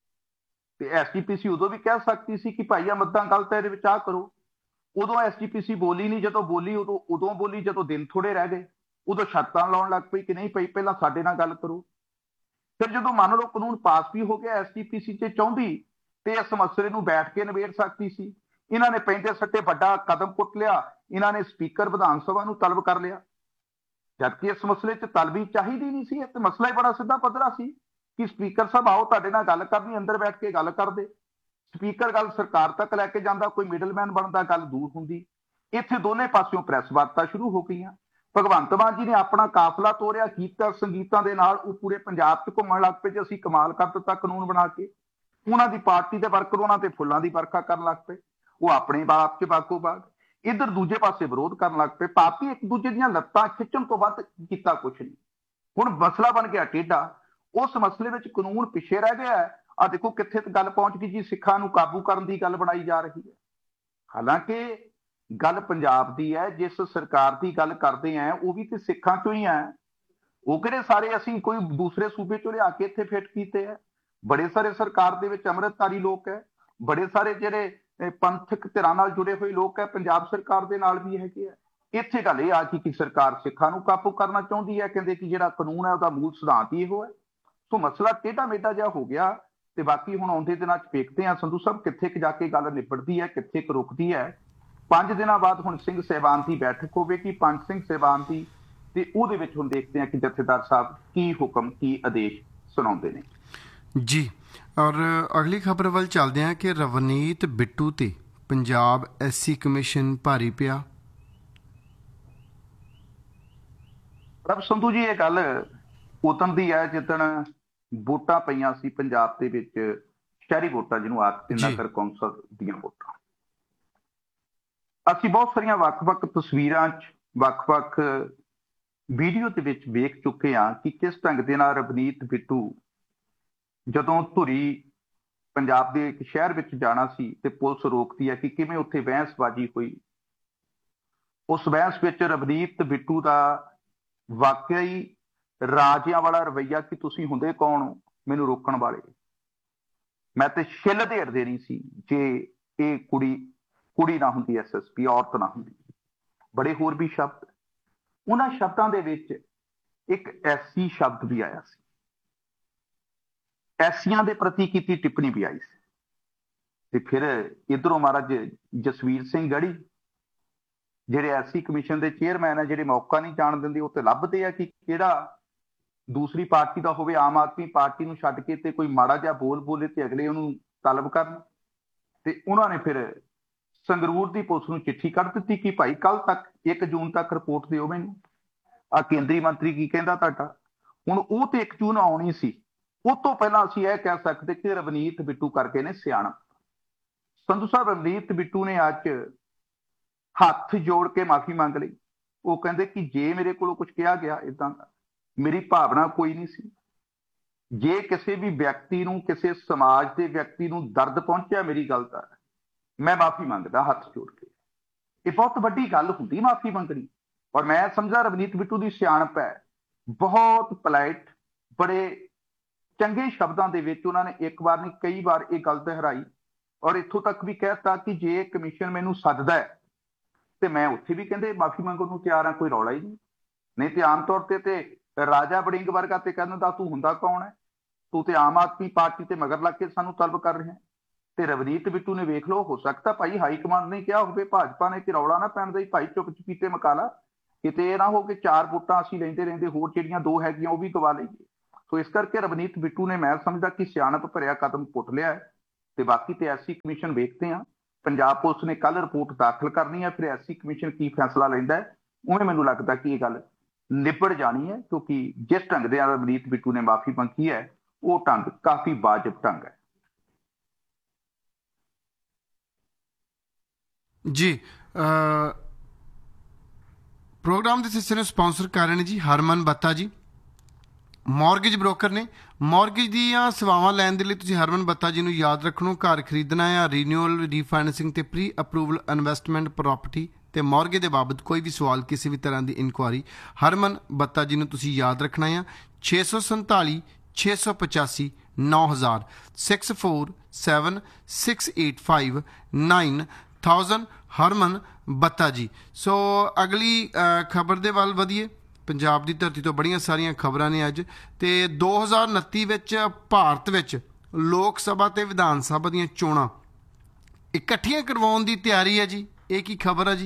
S1: ਤੇ ਐਸਜੀਪੀਸੀ ਉਦੋਂ ਵੀ ਕਹਿ ਸਕਦੀ ਸੀ ਕਿ ਭਾਈ ਆ ਮੱਦਾਂ ਗਲਤ ਹੈ, ਇਹਦੇ ਵਿੱਚ ਆ ਕਰੋ। ਉਦੋਂ ਐਸਜੀਪੀਸੀ ਬੋਲੀ ਨਹੀਂ, ਜਦੋਂ ਬੋਲੀ ਉਦੋਂ ਬੋਲੀ ਜਦੋਂ ਦਿਨ ਥੋੜੇ ਰਹਿ ਗਏ, ਉਦੋਂ ਸ਼ਰਤਾਂ ਲਾਉਣ ਲੱਗ ਪਈ ਕਿ ਨਹੀਂ ਭਾਈ ਪਹਿਲਾਂ ਸਾਡੇ ਨਾਲ ਗੱਲ ਕਰੋ। ਫਿਰ ਜਦੋਂ ਮੰਨ ਲਓ ਕਾਨੂੰਨ ਪਾਸ ਵੀ ਹੋ ਗਿਆ, ਐਸਜੀਪੀਸੀ ਤੇ ਚਾਹੁੰਦੀ ਤੇ ਇਸ ਮਸਲੇ ਨੂੰ ਬੈਠ ਕੇ ਨਿਬੇੜ ਸਕਦੀ ਸੀ। ਇਹਨਾਂ ਨੇ ਪੈਂਦੇ ਸੱਟੇ ਵੱਡਾ ਕਦਮ ਪੁੱਟ ਲਿਆ, ਇਹਨਾਂ ਨੇ ਸਪੀਕਰ ਵਿਧਾਨ ਸਭਾ ਨੂੰ ਤਲਬ ਕਰ ਲਿਆ, ਜਦਕਿ ਇਸ ਮਸਲੇ 'ਚ ਤਲਬੀ ਚਾਹੀਦੀ ਨਹੀਂ ਸੀ। ਇਹ ਮਸਲਾ ਹੀ ਬੜਾ ਸਿੱਧਾ ਪੱਧਰਾ ਸੀ ਕਿ ਸਪੀਕਰ ਸਾਹਿਬ ਆਓ ਤੁਹਾਡੇ ਨਾਲ ਗੱਲ ਕਰਨੀ, ਅੰਦਰ ਬੈਠ ਕੇ ਗੱਲ ਕਰਦੇ। ਸਪੀਕਰ ਗੱਲ ਸਰਕਾਰ ਤੱਕ ਲੈ ਕੇ ਜਾਂਦਾ, ਕੋਈ ਮਿਡਲਮੈਨ ਬਣਦਾ, ਗੱਲ ਦੂਰ ਹੁੰਦੀ। ਇੱਥੇ ਦੋਨੇ ਪਾਸਿਓਂ ਪ੍ਰੈਸ ਵਾਰਤਾ ਸ਼ੁਰੂ ਹੋ ਗਈਆਂ। ਭਗਵੰਤ ਮਾਨ ਜੀ ਨੇ ਆਪਣਾ ਕਾਫਲਾ ਤੋਰਿਆ ਗੀਤਾਂ ਸੰਗੀਤਾਂ ਦੇ ਨਾਲ, ਉਹ ਪੂਰੇ ਪੰਜਾਬ 'ਚ ਘੁੰਮਣ ਲੱਗ ਪਏ ਜੇ ਅਸੀਂ ਕਮਾਲ ਕਰ ਦਿੱਤਾ ਕਾਨੂੰਨ ਬਣਾ ਕੇ। ਉਹਨਾਂ ਦੀ ਪਾਰਟੀ ਦੇ ਵਰਕਰ ਉਹਨਾਂ ਤੇ ਫੁੱਲਾਂ ਦੀ ਵਰਖਾ ਕਰਨ ਲੱਗ ਪਏ, ਉਹ ਆਪਣੇ ਬਾਪ 'ਚ ਬਾਗੋ ਬਾਗ। ਇੱਧਰ ਦੂਜੇ ਪਾਸੇ ਵਿਰੋਧ ਕਰਨ ਲੱਗ ਪਏ। ਪਾਰਟੀ ਇੱਕ ਦੂਜੇ ਦੀਆਂ ਲੱਤਾਂ ਖਿੱਚਣ ਤੋਂ ਵੱਧ ਕੀਤਾ ਕੁਛ ਨਹੀਂ। ਹੁਣ ਮਸਲਾ ਬਣ ਗਿਆ ਟੇਢਾ, ਉਸ ਮਸਲੇ ਵਿੱਚ ਕਾਨੂੰਨ ਪਿੱਛੇ ਰਹਿ ਗਿਆ। ਆ ਦੇਖੋ ਕਿੱਥੇ ਗੱਲ ਪਹੁੰਚ ਗਈ ਜੀ, ਸਿੱਖਾਂ ਨੂੰ ਕਾਬੂ ਕਰਨ ਦੀ ਗੱਲ ਬਣਾਈ ਜਾ ਰਹੀ ਹੈ। ਹਾਲਾਂਕਿ ਗੱਲ ਪੰਜਾਬ ਦੀ ਹੈ, ਜਿਸ ਸਰਕਾਰ ਦੀ ਗੱਲ ਕਰਦੇ ਆ ਉਹ ਵੀ ਤੇ ਸਿੱਖਾਂ ਚੋਂ ਹੀ ਹੈ। ਉਹ ਕਿਹੜੇ ਸਾਰੇ ਅਸੀਂ ਕੋਈ ਦੂਸਰੇ ਸੂਬੇ ਚੋਂ ਲਿਆ ਕੇ ਇੱਥੇ ਫਿੱਟ ਕੀਤੇ ਹੈ। ਬੜੇ ਸਾਰੇ ਸਰਕਾਰ ਦੇ ਵਿੱਚ ਅੰਮ੍ਰਿਤਧਾਰੀ ਲੋਕ ਹੈ, ਬੜੇ ਸਾਰੇ ਜਿਹੜੇ ਪੰਥਕ ਧਿਰਾਂ ਨਾਲ ਜੁੜੇ ਹੋਏ ਲੋਕ ਹੈ, ਪੰਜਾਬ ਸਰਕਾਰ ਦੇ ਨਾਲ ਵੀ ਹੈਗੇ ਆ। ਇੱਥੇ ਗੱਲ ਇਹ ਆ ਕਿ ਸਰਕਾਰ ਸਿੱਖਾਂ ਨੂੰ ਕਾਬੂ ਕਰਨਾ ਚਾਹੁੰਦੀ ਹੈ, ਕਹਿੰਦੇ ਕਿ ਜਿਹੜਾ ਕਾਨੂੰਨ ਹੈ ਉਹਦਾ ਮੂਲ ਸਿਧਾਂਤ ਹੀ ਇਹੋ ਹੈ। ਸੋ ਮਸਲਾ ਟੇਢਾ ਮੇਢਾ ਜਿਹਾ ਹੋ ਗਿਆ ਤੇ ਬਾਕੀ ਹੁਣ ਆਉਂਦੇ ਦਿਨਾਂ 'ਚ ਵੇਖਦੇ ਆ ਸੰਧੂ ਸਾਹਿਬ ਕਿੱਥੇ ਕੁ ਜਾ ਕੇ ਗੱਲ ਨਿਬੜਦੀ ਹੈ, ਕਿੱਥੇ ਕੁ ਰੁਕਦੀ ਹੈ। 5 ਦਿਨਾਂ ਬਾਅਦ ਹੁਣ ਸਿੰਘ ਸਾਹਿਬਾਨ ਦੀ ਬੈਠਕ ਹੋਵੇਗੀ, ਪੰਜ ਸਿੰਘ ਸਾਹਿਬਾਨ ਦੀ, ਤੇ ਉਹਦੇ ਵਿੱਚ ਹੁਣ ਦੇਖਦੇ ਆ ਕਿ ਜਥੇਦਾਰ ਸਾਹਿਬ ਕੀ ਹੁਕਮ ਕੀ ਆਦੇਸ਼ ਸੁਣਾਉਂਦੇ ਨੇ
S2: ਜੀ। ਔਰ ਅਗਲੀ ਖਬਰ ਵੱਲ ਚੱਲਦੇ ਹਾਂ ਕਿ ਰਵਨੀਤ ਬਿੱਟੂ ਤੇ ਪੰਜਾਬ ਐਸਸੀ ਕਮਿਸ਼ਨ ਭਾਰੀ ਪਿਆ।
S1: ਪ੍ਰਭ ਸੰਧੂ ਜੀ, ਇਹ ਗੱਲ ਉਦੋਂ ਦੀ ਹੈ ਜਿੱਦਣ ਵੋਟਾਂ ਪਈਆਂ ਸੀ ਪੰਜਾਬ ਦੇ ਵਿੱਚ, ਸ਼ਹਿਰੀ ਵੋਟਾਂ ਜਿਹਨੂੰ ਆਖਦੇ ਨਗਰ ਕੌਂਸਲ ਦੀਆਂ ਵੋਟਾਂ। ਅਸੀਂ ਬਹੁਤ ਸਾਰੀਆਂ ਵੱਖ-ਵੱਖ ਤਸਵੀਰਾਂ 'ਚ ਵੱਖ-ਵੱਖ ਵੀਡੀਓ ਦੇ ਵਿੱਚ ਵੇਖ ਚੁੱਕੇ ਹਾਂ ਕਿ ਕਿਸ ਢੰਗ ਦੇ ਨਾਲ ਰਵਨੀਤ ਬਿੱਟੂ ਜਦੋਂ ਧੁਰੀ ਪੰਜਾਬ ਦੇ ਇੱਕ ਸ਼ਹਿਰ ਵਿੱਚ ਜਾਣਾ ਸੀ ਤੇ ਪੁਲਿਸ ਰੋਕਦੀ ਹੈ ਕਿ ਕਿਵੇਂ ਉੱਥੇ ਬਹਿਸਬਾਜ਼ੀ ਹੋਈ। ਉਸ ਬਹਿਸ ਵਿੱਚ ਰਵਨੀਤ ਬਿੱਟੂ ਦਾ ਵਾਕਿਆ ਹੀ ਰਾਜਿਆਂ ਵਾਲਾ ਰਵੱਈਆ ਕਿ ਤੁਸੀਂ ਹੁੰਦੇ ਕੌਣ ਹੋ ਮੈਨੂੰ ਰੋਕਣ ਵਾਲੇ, ਮੈਂ ਤੇ ਛਿੱਲ ਢੇੜ ਦੇਣੀ ਸੀ ਜੇ ਇਹ ਕੁੜੀ ਨਾ ਹੁੰਦੀ, ਐਸਐਸਪੀ ਔਰਤ ਨਾ ਹੁੰਦੀ। ਬੜੇ ਹੋਰ ਵੀ ਸ਼ਬਦ, ਉਹਨਾਂ ਸ਼ਬਦਾਂ ਦੇ ਵਿੱਚ ਇੱਕ ਐਸੀ ਸ਼ਬਦ ਵੀ ਆਇਆ ਸੀ, ਐਸੀਆਂ ਦੇ ਪ੍ਰਤੀ ਕੀਤੀ ਟਿੱਪਣੀ ਵੀ ਆਈ ਸੀ। ਤੇ ਫਿਰ ਇਧਰੋਂ ਮਹਾਰਾਜ ਜਸਵੀਰ ਸਿੰਘ ਗੜੀ ਜਿਹੜੇ ਐਸਸੀ ਕਮਿਸ਼ਨ ਦੇ ਚੇਅਰਮੈਨ ਹੈ, ਜਿਹੜੇ ਮੌਕਾ ਨਹੀਂ ਜਾਣ ਦਿੰਦੇ, ਉਹ ਤੇ ਲੱਭਦੇ ਆ ਕਿ ਕਿਹੜਾ ਦੂਸਰੀ ਪਾਰਟੀ ਦਾ ਹੋਵੇ, ਆਮ ਆਦਮੀ ਪਾਰਟੀ ਨੂੰ ਛੱਡ ਕੇ ਤੇ ਕੋਈ ਮਾੜਾ ਜਿਹਾ ਬੋਲੇ ਤੇ ਅਗਲੇ ਉਹਨੂੰ ਤਲਬ ਕਰਨ। ਤੇ ਉਹਨਾਂ ਨੇ ਫਿਰ ਸੰਗਰੂਰ ਦੀ ਪੁਲਿਸ ਨੂੰ ਚਿੱਠੀ ਕੱਢ ਦਿੱਤੀ ਕਿ ਭਾਈ ਕੱਲ ਤੱਕ 1 ਜੂਨ ਤੱਕ ਰਿਪੋਰਟ ਦਿਓ ਮੈਨੂੰ, ਆ ਕੇਂਦਰੀ ਮੰਤਰੀ ਕੀ ਕਹਿੰਦਾ ਤੁਹਾਡਾ। ਹੁਣ ਉਹ ਤੇ 1 ਜੂਨ ਆਉਣੀ ਸੀ, ਉਹ ਤੋਂ ਪਹਿਲਾਂ ਅਸੀਂ ਇਹ ਕਹਿ ਸਕਦੇ ਕਿ ਰਵਨੀਤ ਬਿੱਟੂ ਕਰਕੇ ਨੇ ਸਿਆਣਪ। ਸੰਧੂ ਸਾਹਿਬ, ਰਵਨੀਤ ਬਿੱਟੂ ਨੇ ਅੱਜ ਹੱਥ ਜੋੜ ਕੇ ਮਾਫੀ ਮੰਗ ਲਈ। ਉਹ ਕਹਿੰਦੇ ਕਿ ਜੇ ਮੇਰੇ ਕੋਲੋਂ ਕੁਝ ਕਿਹਾ ਗਿਆ ਇਦਾਂ ਦਾ, ਮੇਰੀ ਭਾਵਨਾ ਕੋਈ ਨਹੀਂ ਸੀ। ਜੇ ਕਿਸੇ ਵੀ ਵਿਅਕਤੀ ਨੂੰ, ਕਿਸੇ ਸਮਾਜ ਦੇ ਵਿਅਕਤੀ ਨੂੰ ਦਰਦ ਪਹੁੰਚਿਆ ਮੇਰੀ ਗੱਲ ਦਾ, ਮੈਂ ਮਾਫੀ ਮੰਗਦਾ ਹੱਥ ਜੋੜ ਕੇ। ਇਹ ਬਹੁਤ ਵੱਡੀ ਗੱਲ ਹੁੰਦੀ ਮਾਫੀ ਮੰਗਣੀ। ਔਰ ਮੈਂ ਸਮਝਦਾ ਰਵਨੀਤ ਬਿੱਟੂ ਦੀ ਸਿਆਣਪ ਹੈ, ਬਹੁਤ ਪੋਲਾਈਟ, ਬੜੇ ਚੰਗੇ ਸ਼ਬਦਾਂ ਦੇ ਵਿੱਚ ਉਹਨਾਂ ਨੇ ਇੱਕ ਵਾਰ ਨਹੀਂ ਕਈ ਵਾਰ ਇਹ ਗੱਲ ਦੁਹਰਾਈ। ਔਰ ਇੱਥੋਂ ਤੱਕ ਵੀ ਕਹਿਤਾ ਕਿ ਜੇ ਕਮਿਸ਼ਨ ਮੈਨੂੰ ਸੱਦਦਾ ਹੈ ਤੇ ਮੈਂ ਉੱਥੇ ਵੀ ਕਹਿੰਦੇ ਮਾਫੀ ਮੰਗਣ ਨੂੰ ਤਿਆਰ ਹਾਂ, ਕੋਈ ਰੌਲਾ ਹੀ ਨਹੀਂ ਤੇ ਆਮ ਤੌਰ ਤੇ ਰਾਜਾ ਵੜਿੰਗ ਵਰਗਾ ਤੇ ਕਹਿੰਦਾ ਤੂੰ ਹੁੰਦਾ ਕੌਣ ਹੈ, ਤੂੰ ਤੇ ਆਮ ਆਦਮੀ ਪਾਰਟੀ ਤੇ ਮਗਰ ਲੱਗ ਕੇ ਸਾਨੂੰ ਤਲਬ ਕਰ ਰਿਹਾ। ਤੇ ਰਵਨੀਤ ਬਿੱਟੂ ਨੇ ਵੇਖ ਲਓ, ਹੋ ਸਕਦਾ ਭਾਈ ਹਾਈ ਕਮਾਂਡ ਨੇ ਕਿਹਾ ਹੋਵੇ, ਭਾਜਪਾ ਨੇ ਕਿ ਰੌਲਾ ਨਾ ਪੈਣ ਦੇ ਭਾਈ ਚੁੱਪ ਚਪੀਤੇ ਮਕਾ ਲਾ, ਕਿਤੇ ਇਹ ਨਾ ਹੋ ਕਿ 4 ਵੋਟਾਂ ਅਸੀਂ ਲੈਂਦੇ ਰਹਿੰਦੇ ਹੋਰ ਜਿਹੜੀਆਂ 2 ਹੈਗੀਆਂ ਉਹ ਵੀ ਗਵਾ ਲਈਏ। ਸੋ ਇਸ ਕਰਕੇ ਰਵਨੀਤ ਬਿੱਟੂ ਨੇ, ਮੈਂ ਸਮਝਦਾ ਕਿ ਸਿਆਣਪ ਭਰਿਆ ਕਦਮ ਪੁੱਟ ਲਿਆ ਹੈ। ਤੇ ਬਾਕੀ ਤੇ ਐਸਸੀ ਕਮਿਸ਼ਨ ਵੇਖਦੇ ਆ। ਪੰਜਾਬ ਪੁਲਿਸ ਨੇ ਕੱਲ ਰਿਪੋਰਟ ਦਾਖਲ ਕਰਨੀ ਹੈ, ਫਿਰ ਐਸਸੀ ਕਮਿਸ਼ਨ ਕੀ ਫੈਸਲਾ ਲੈਂਦਾ ਹੈ। ਉਵੇਂ ਮੈਨੂੰ ਲੱਗਦਾ ਕਿ ਇਹ ਗੱਲ ਨਿਬੜ ਜਾਣੀ ਹੈ, ਕਿਉਂਕਿ ਜਿਸ ਢੰਗ ਦੇ ਰਵਨੀਤ ਬਿੱਟੂ ਨੇ ਮਾਫੀ ਮੰਗੀ ਹੈ ਉਹ ਢੰਗ ਕਾਫੀ ਵਾਜਬ ਢੰਗ ਹੈ।
S2: ਜੀ, ਪ੍ਰੋਗਰਾਮ ਦੇ ਹਿੱਸੇ ਨੂੰ ਸਪਾਂਸਰ ਕਰ ਰਹੇ ਨੇ ਜੀ ਹਰਮਨ ਬੱਤਾ ਜੀ, ਮੌਰਗੇਜ ਬ੍ਰੋਕਰ ਨੇ। ਮੌਰਗੇਜ ਦੀਆਂ ਸੇਵਾਵਾਂ ਲੈਣ ਦੇ ਲਈ ਤੁਸੀਂ ਹਰਮਨ ਬੱਤਾ ਜੀ ਨੂੰ ਯਾਦ ਰੱਖਣਾ। ਘਰ ਖਰੀਦਣਾ ਆ, ਰੀਨਿਊਅਲ, ਰੀਫਾਈਨੈਂਸਿੰਗ ਤੇ ਪ੍ਰੀ ਅਪਰੂਵਲ ਇਨਵੈਸਟਮੈਂਟ ਪ੍ਰੋਪਰਟੀ ਤੇ ਮੌਰਗੇਜ ਦੇ ਬਾਬਤ ਕੋਈ ਵੀ ਸਵਾਲ, ਕਿਸੇ ਵੀ ਤਰ੍ਹਾਂ ਦੀ ਇਨਕੁਆਰੀ, ਹਰਮਨ ਬੱਤਾ ਜੀ ਨੂੰ ਤੁਸੀਂ ਯਾਦ ਰੱਖਣਾ ਆ। 647 685 9000 647 685 9000 ਹਰਮਨ ਬੱਤਾ ਜੀ। ਸੋ ਅਗਲੀ ਖਬਰ ਦੇ ਵੱਲ ਵਧੀਏ। ਪੰਜਾਬ ਦੀ ਧਰਤੀ ਤੋਂ ਬੜੀਆਂ ਸਾਰੀਆਂ ਖਬਰਾਂ ਨੇ ਅੱਜ। ਤੇ 2029 ਵਿੱਚ ਭਾਰਤ ਵਿੱਚ ਲੋਕ ਸਭਾ ਤੇ ਵਿਧਾਨ ਸਭਾ ਦੀਆਂ ਚੋਣਾਂ ਇਕੱਠੀਆਂ ਕਰਵਾਉਣ ਦੀ ਤਿਆਰੀ ਹੈ ਜੀ। ਇਹ ਕੀ ਖਬਰ ਹੈ ਜੀ?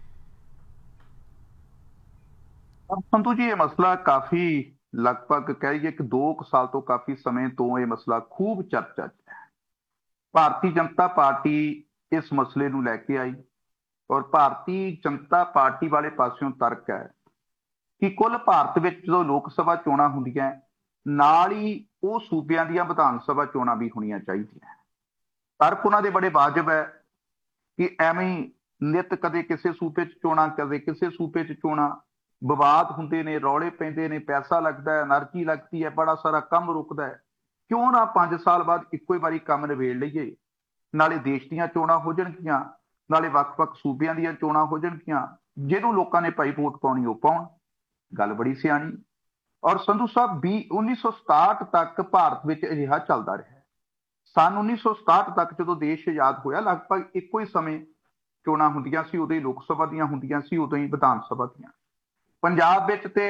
S1: ਸੰਧੂ ਜੀ, ਇਹ ਮਸਲਾ ਕਾਫੀ, ਲਗਭਗ ਕਹੀਏ ਕਿ 2 ਸਾਲ ਤੋਂ ਕਾਫੀ ਸਮੇਂ ਤੋਂ ਇਹ ਮਸਲਾ ਖੂਬ ਚਰਚਾ 'ਚ ਹੈ। ਭਾਰਤੀ ਜਨਤਾ ਪਾਰਟੀ ਇਸ ਮਸਲੇ ਨੂੰ ਲੈ ਕੇ ਆਈ ਔਰ ਭਾਰਤੀ ਜਨਤਾ ਪਾਰਟੀ ਵਾਲੇ ਪਾਸਿਓਂ ਤਰਕ ਹੈ ਕਿ ਕੁੱਲ ਭਾਰਤ ਵਿੱਚ ਜਦੋਂ ਲੋਕ ਸਭਾ ਚੋਣਾਂ ਹੁੰਦੀਆਂ ਨਾਲ ਹੀ ਉਹ ਸੂਬਿਆਂ ਦੀਆਂ ਵਿਧਾਨ ਸਭਾ ਚੋਣਾਂ ਵੀ ਹੋਣੀਆਂ ਚਾਹੀਦੀਆਂ। ਤਰਕ ਉਹਨਾਂ ਦੇ ਬੜੇ ਵਾਜਬ ਹੈ ਕਿ ਐਵੇਂ ਹੀ ਨਿੱਤ ਕਦੇ ਕਿਸੇ ਸੂਬੇ 'ਚ ਚੋਣਾਂ, ਕਦੇ ਕਿਸੇ ਸੂਬੇ 'ਚ ਚੋਣਾਂ, ਵਿਵਾਦ ਹੁੰਦੇ ਨੇ, ਰੌਲੇ ਪੈਂਦੇ ਨੇ, ਪੈਸਾ ਲੱਗਦਾ ਹੈ, એનર્ਜੀ ਲੱਗਦੀ ਹੈ, ਬੜਾ ਸਾਰਾ ਕੰਮ ਰੁਕਦਾ ਹੈ। ਕਿਉਂ ਨਾ 5 ਸਾਲ ਬਾਅਦ ਇੱਕੋ ਹੀ ਵਾਰੀ ਕੰਮ ਨਿਬੇੜ ਲਈਏ। ਨਾਲੇ ਦੇਸ਼ ਦੀਆਂ ਚੋਣਾਂ ਹੋ ਜਾਣਗੀਆਂ, ਨਾਲੇ ਵੱਖ-ਵੱਖ ਸੂਬਿਆਂ ਦੀਆਂ ਚੋਣਾਂ ਹੋ ਜਾਣਗੀਆਂ। ਜਿਹਨੂੰ ਲੋਕਾਂ ਨੇ ਭਾਈ ਵੋਟ ਪਾਉਣੀ ਉਹ ਪਾਉਣ। ਗੱਲ ਬੜੀ ਸਿਆਣੀ। ਔਰ ਸੰਧੂ ਸਾਹਿਬ 1967 ਤੱਕ ਭਾਰਤ ਵਿੱਚ ਅਜਿਹਾ ਚੱਲਦਾ ਰਿਹਾ। ਸੰਨ 1967 ਤੱਕ ਜਦੋਂ ਦੇਸ਼ ਆਜ਼ਾਦ ਹੋਇਆ, ਲਗਭਗ ਇੱਕੋ ਹੀ ਸਮੇਂ ਚੋਣਾਂ ਹੁੰਦੀਆਂ ਸੀ। ਉਦੋਂ ਹੀ ਲੋਕ ਸਭਾ ਦੀਆਂ ਹੁੰਦੀਆਂ ਸੀ, ਉਦੋਂ ਹੀ ਵਿਧਾਨ ਸਭਾ ਦੀਆਂ। ਪੰਜਾਬ ਵਿੱਚ ਤੇ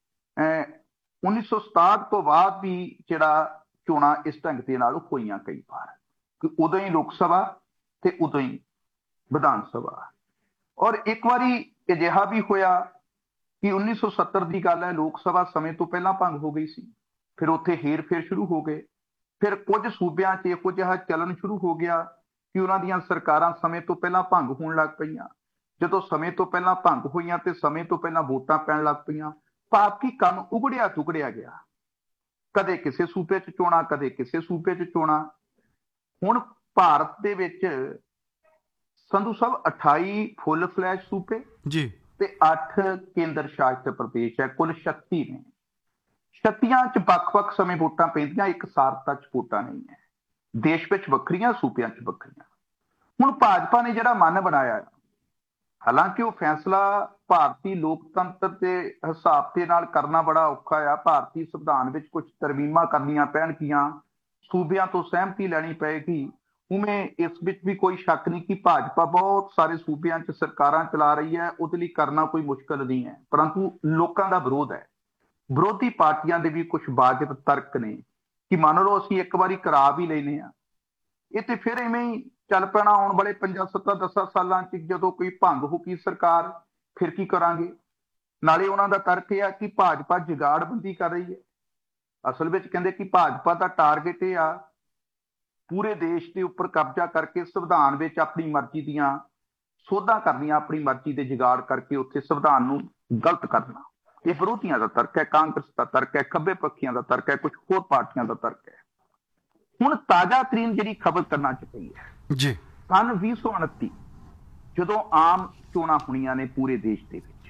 S1: 1967 ਤੋਂ ਬਾਅਦ ਵੀ ਜਿਹੜਾ ਚੋਣਾਂ ਇਸ ਢੰਗ ਦੇ ਨਾਲ ਹੋਈਆਂ ਕਈ ਵਾਰ, ਕਿ ਉਦੋਂ ਹੀ ਲੋਕ ਸਭਾ ਤੇ ਉਦੋਂ ਹੀ ਵਿਧਾਨ ਸਭਾ। ਔਰ ਇੱਕ ਵਾਰੀ ਅਜਿਹਾ ਵੀ ਹੋਇਆ ਕਿ 1970 ਦੀ ਗੱਲ ਹੈ, ਲੋਕ ਸਭਾ ਸਮੇਂ ਤੋਂ ਪਹਿਲਾਂ ਭੰਗ ਹੋ ਗਈ ਸੀ। ਫਿਰ ਉੱਥੇ ਹੇਰ ਫੇਰ ਸ਼ੁਰੂ ਹੋ ਗਏ। ਫਿਰ ਕੁਝ ਸੂਬਿਆਂ 'ਚ ਇਹੋ ਜਿਹਾ ਚੱਲਣ ਸ਼ੁਰੂ ਹੋ ਗਿਆ ਕਿ ਉਹਨਾਂ ਦੀਆਂ ਸਰਕਾਰਾਂ ਸਮੇਂ ਤੋਂ ਪਹਿਲਾਂ ਭੰਗ ਹੋਣ ਲੱਗ ਪਈਆਂ। ਜਦੋਂ ਸਮੇਂ ਤੋਂ ਪਹਿਲਾਂ ਭੰਗ ਹੋਈਆਂ ਤੇ ਸਮੇਂ ਤੋਂ ਪਹਿਲਾਂ ਵੋਟਾਂ ਪੈਣ ਲੱਗ ਪਈਆਂ, ਭਾਵ ਕਿ ਕੰਮ ਉਗੜਿਆ ਤੁਗੜਿਆ ਗਿਆ। ਕਦੇ ਕਿਸੇ ਸੂਬੇ 'ਚ ਚੋਣਾਂ, ਕਦੇ ਕਿਸੇ ਸੂਬੇ 'ਚ ਚੋਣਾਂ। ਹੁਣ ਭਾਰਤ ਦੇ ਵਿੱਚ ਸੰਧੂ ਸਾਹਿਬ 28 ਫੁੱਲ ਫਲੈਸ਼ ਸੂਬੇ
S2: ਜੀ
S1: ਤੇ 8 ਕੇਂਦਰ ਸ਼ਾਸਿਤ ਪ੍ਰਦੇਸ਼ ਹੈ। ਕੁੱਲ 36 ਨੇ। 36 'ਚ ਵੱਖ-ਵੱਖ ਸਮੇਂ ਵੋਟਾਂ ਪੈਂਦੀਆਂ, ਇੱਕ ਸਾਰਤਾ 'ਚ ਵੋਟਾਂ ਨਹੀਂ ਹੈ। ਦੇਸ਼ ਵਿੱਚ ਵੱਖਰੀਆਂ, ਸੂਬਿਆਂ 'ਚ ਵੱਖਰੀਆਂ। ਹੁਣ ਭਾਜਪਾ ਨੇ ਜਿਹੜਾ ਮਨ ਬਣਾਇਆ, ਹਾਲਾਂਕਿ ਉਹ ਫੈਸਲਾ ਭਾਰਤੀ ਲੋਕਤੰਤਰ ਦੇ ਹਿਸਾਬ ਦੇ ਨਾਲ ਕਰਨਾ ਬੜਾ ਔਖਾ ਆ। ਭਾਰਤੀ ਸੰਵਿਧਾਨ ਵਿੱਚ ਕੁਝ ਤਰਮੀਮਾਂ ਕਰਨੀਆਂ ਪੈਣਗੀਆਂ, ਸੂਬਿਆਂ ਤੋਂ ਸਹਿਮਤੀ ਲੈਣੀ ਪਏਗੀ। ਉਵੇਂ ਇਸ ਵਿੱਚ ਵੀ ਕੋਈ ਸ਼ੱਕ ਨਹੀਂ ਕਿ ਭਾਜਪਾ ਬਹੁਤ ਸਾਰੇ ਸੂਬਿਆਂ 'ਚ ਸਰਕਾਰਾਂ ਚਲਾ ਰਹੀ ਹੈ, ਉਹਦੇ ਲਈ ਕਰਨਾ ਕੋਈ ਮੁਸ਼ਕਲ ਨਹੀਂ ਹੈ। ਪਰੰਤੂ ਲੋਕਾਂ ਦਾ ਵਿਰੋਧ ਹੈ। ਵਿਰੋਧੀ ਪਾਰਟੀਆਂ ਦੇ ਵੀ ਕੁਝ ਵਾਜਬ ਤਰਕ ਨੇ ਕਿ ਮੰਨ ਲਓ ਅਸੀਂ ਇੱਕ ਵਾਰੀ ਕਰਾ ਵੀ ਲੈਨੇ ਆ, ਇਹ ਤੇ ਫਿਰ ਐਵੇਂ ਹੀ ਚੱਲ ਪੈਣਾ ਆਉਣ ਵਾਲੇ 5-7-10 ਸਾਲਾਂ 'ਚ। ਜਦੋਂ ਕੋਈ ਭੰਗ ਹੋ ਗਈ ਸਰਕਾਰ, ਫਿਰ ਕੀ ਕਰਾਂਗੇ? ਨਾਲੇ ਉਹਨਾਂ ਦਾ ਤਰਕ ਇਹ ਆ ਕਿ ਭਾਜਪਾ ਜੁਗਾੜਬੰਦੀ ਕਰ ਰਹੀ ਹੈ। ਅਸਲ ਵਿੱਚ ਕਹਿੰਦੇ ਕਿ ਭਾਜਪਾ ਦਾ ਟਾਰਗੇਟ ਇਹ ਆ ਪੂਰੇ ਦੇਸ਼ ਦੇ ਉੱਪਰ ਕਬਜ਼ਾ ਕਰਕੇ ਸੰਵਿਧਾਨ ਵਿੱਚ ਆਪਣੀ ਮਰਜ਼ੀ ਦੀਆਂ ਸੋਧਾਂ ਕਰਨੀਆਂ, ਆਪਣੀ ਮਰਜ਼ੀ ਦੇ ਜੁਗਾੜ ਕਰਕੇ ਉੱਥੇ ਸੰਵਿਧਾਨ ਨੂੰ ਗਲਤ ਕਰਨਾ। ਇਹ ਵਿਰੋਧੀਆਂ ਦਾ ਤਰਕ ਹੈ, ਕਾਂਗਰਸ ਦਾ ਤਰਕ ਹੈ, ਖੱਬੇ ਪੱਖੀਆਂ ਦਾ ਤਰਕ ਹੈ, ਕੁਝ ਹੋਰ ਪਾਰਟੀਆਂ ਦਾ ਤਰਕ ਹੈ। ਹੁਣ ਤਾਜ਼ਾ ਤਰੀਨ ਜਿਹੜੀ ਖਬਰ ਕਰਨਾ ਚਾਹੀਦੀ ਹੈ
S2: ਜੀ,
S1: ਸੰਨ 2029 ਜਦੋਂ ਆਮ ਚੋਣਾਂ ਹੋਣੀਆਂ ਨੇ ਪੂਰੇ ਦੇਸ਼ ਦੇ ਵਿੱਚ,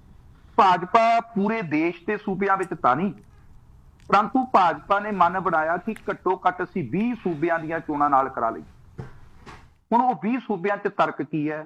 S1: ਭਾਜਪਾ ਪੂਰੇ ਦੇਸ਼ ਦੇ ਸੂਬਿਆਂ ਵਿੱਚ ਤਾਂ ਨਹੀਂ, ਪਰੰਤੂ ਭਾਜਪਾ ਨੇ ਮਨ ਬਣਾਇਆ ਕਿ ਘੱਟੋ ਘੱਟ ਅਸੀਂ 20 ਸੂਬਿਆਂ ਦੀਆਂ ਚੋਣਾਂ ਨਾਲ ਕਰਾ ਲਈ। ਹੁਣ ਉਹ 20 ਸੂਬਿਆਂ 'ਚ ਤਰਕ ਕੀ ਹੈ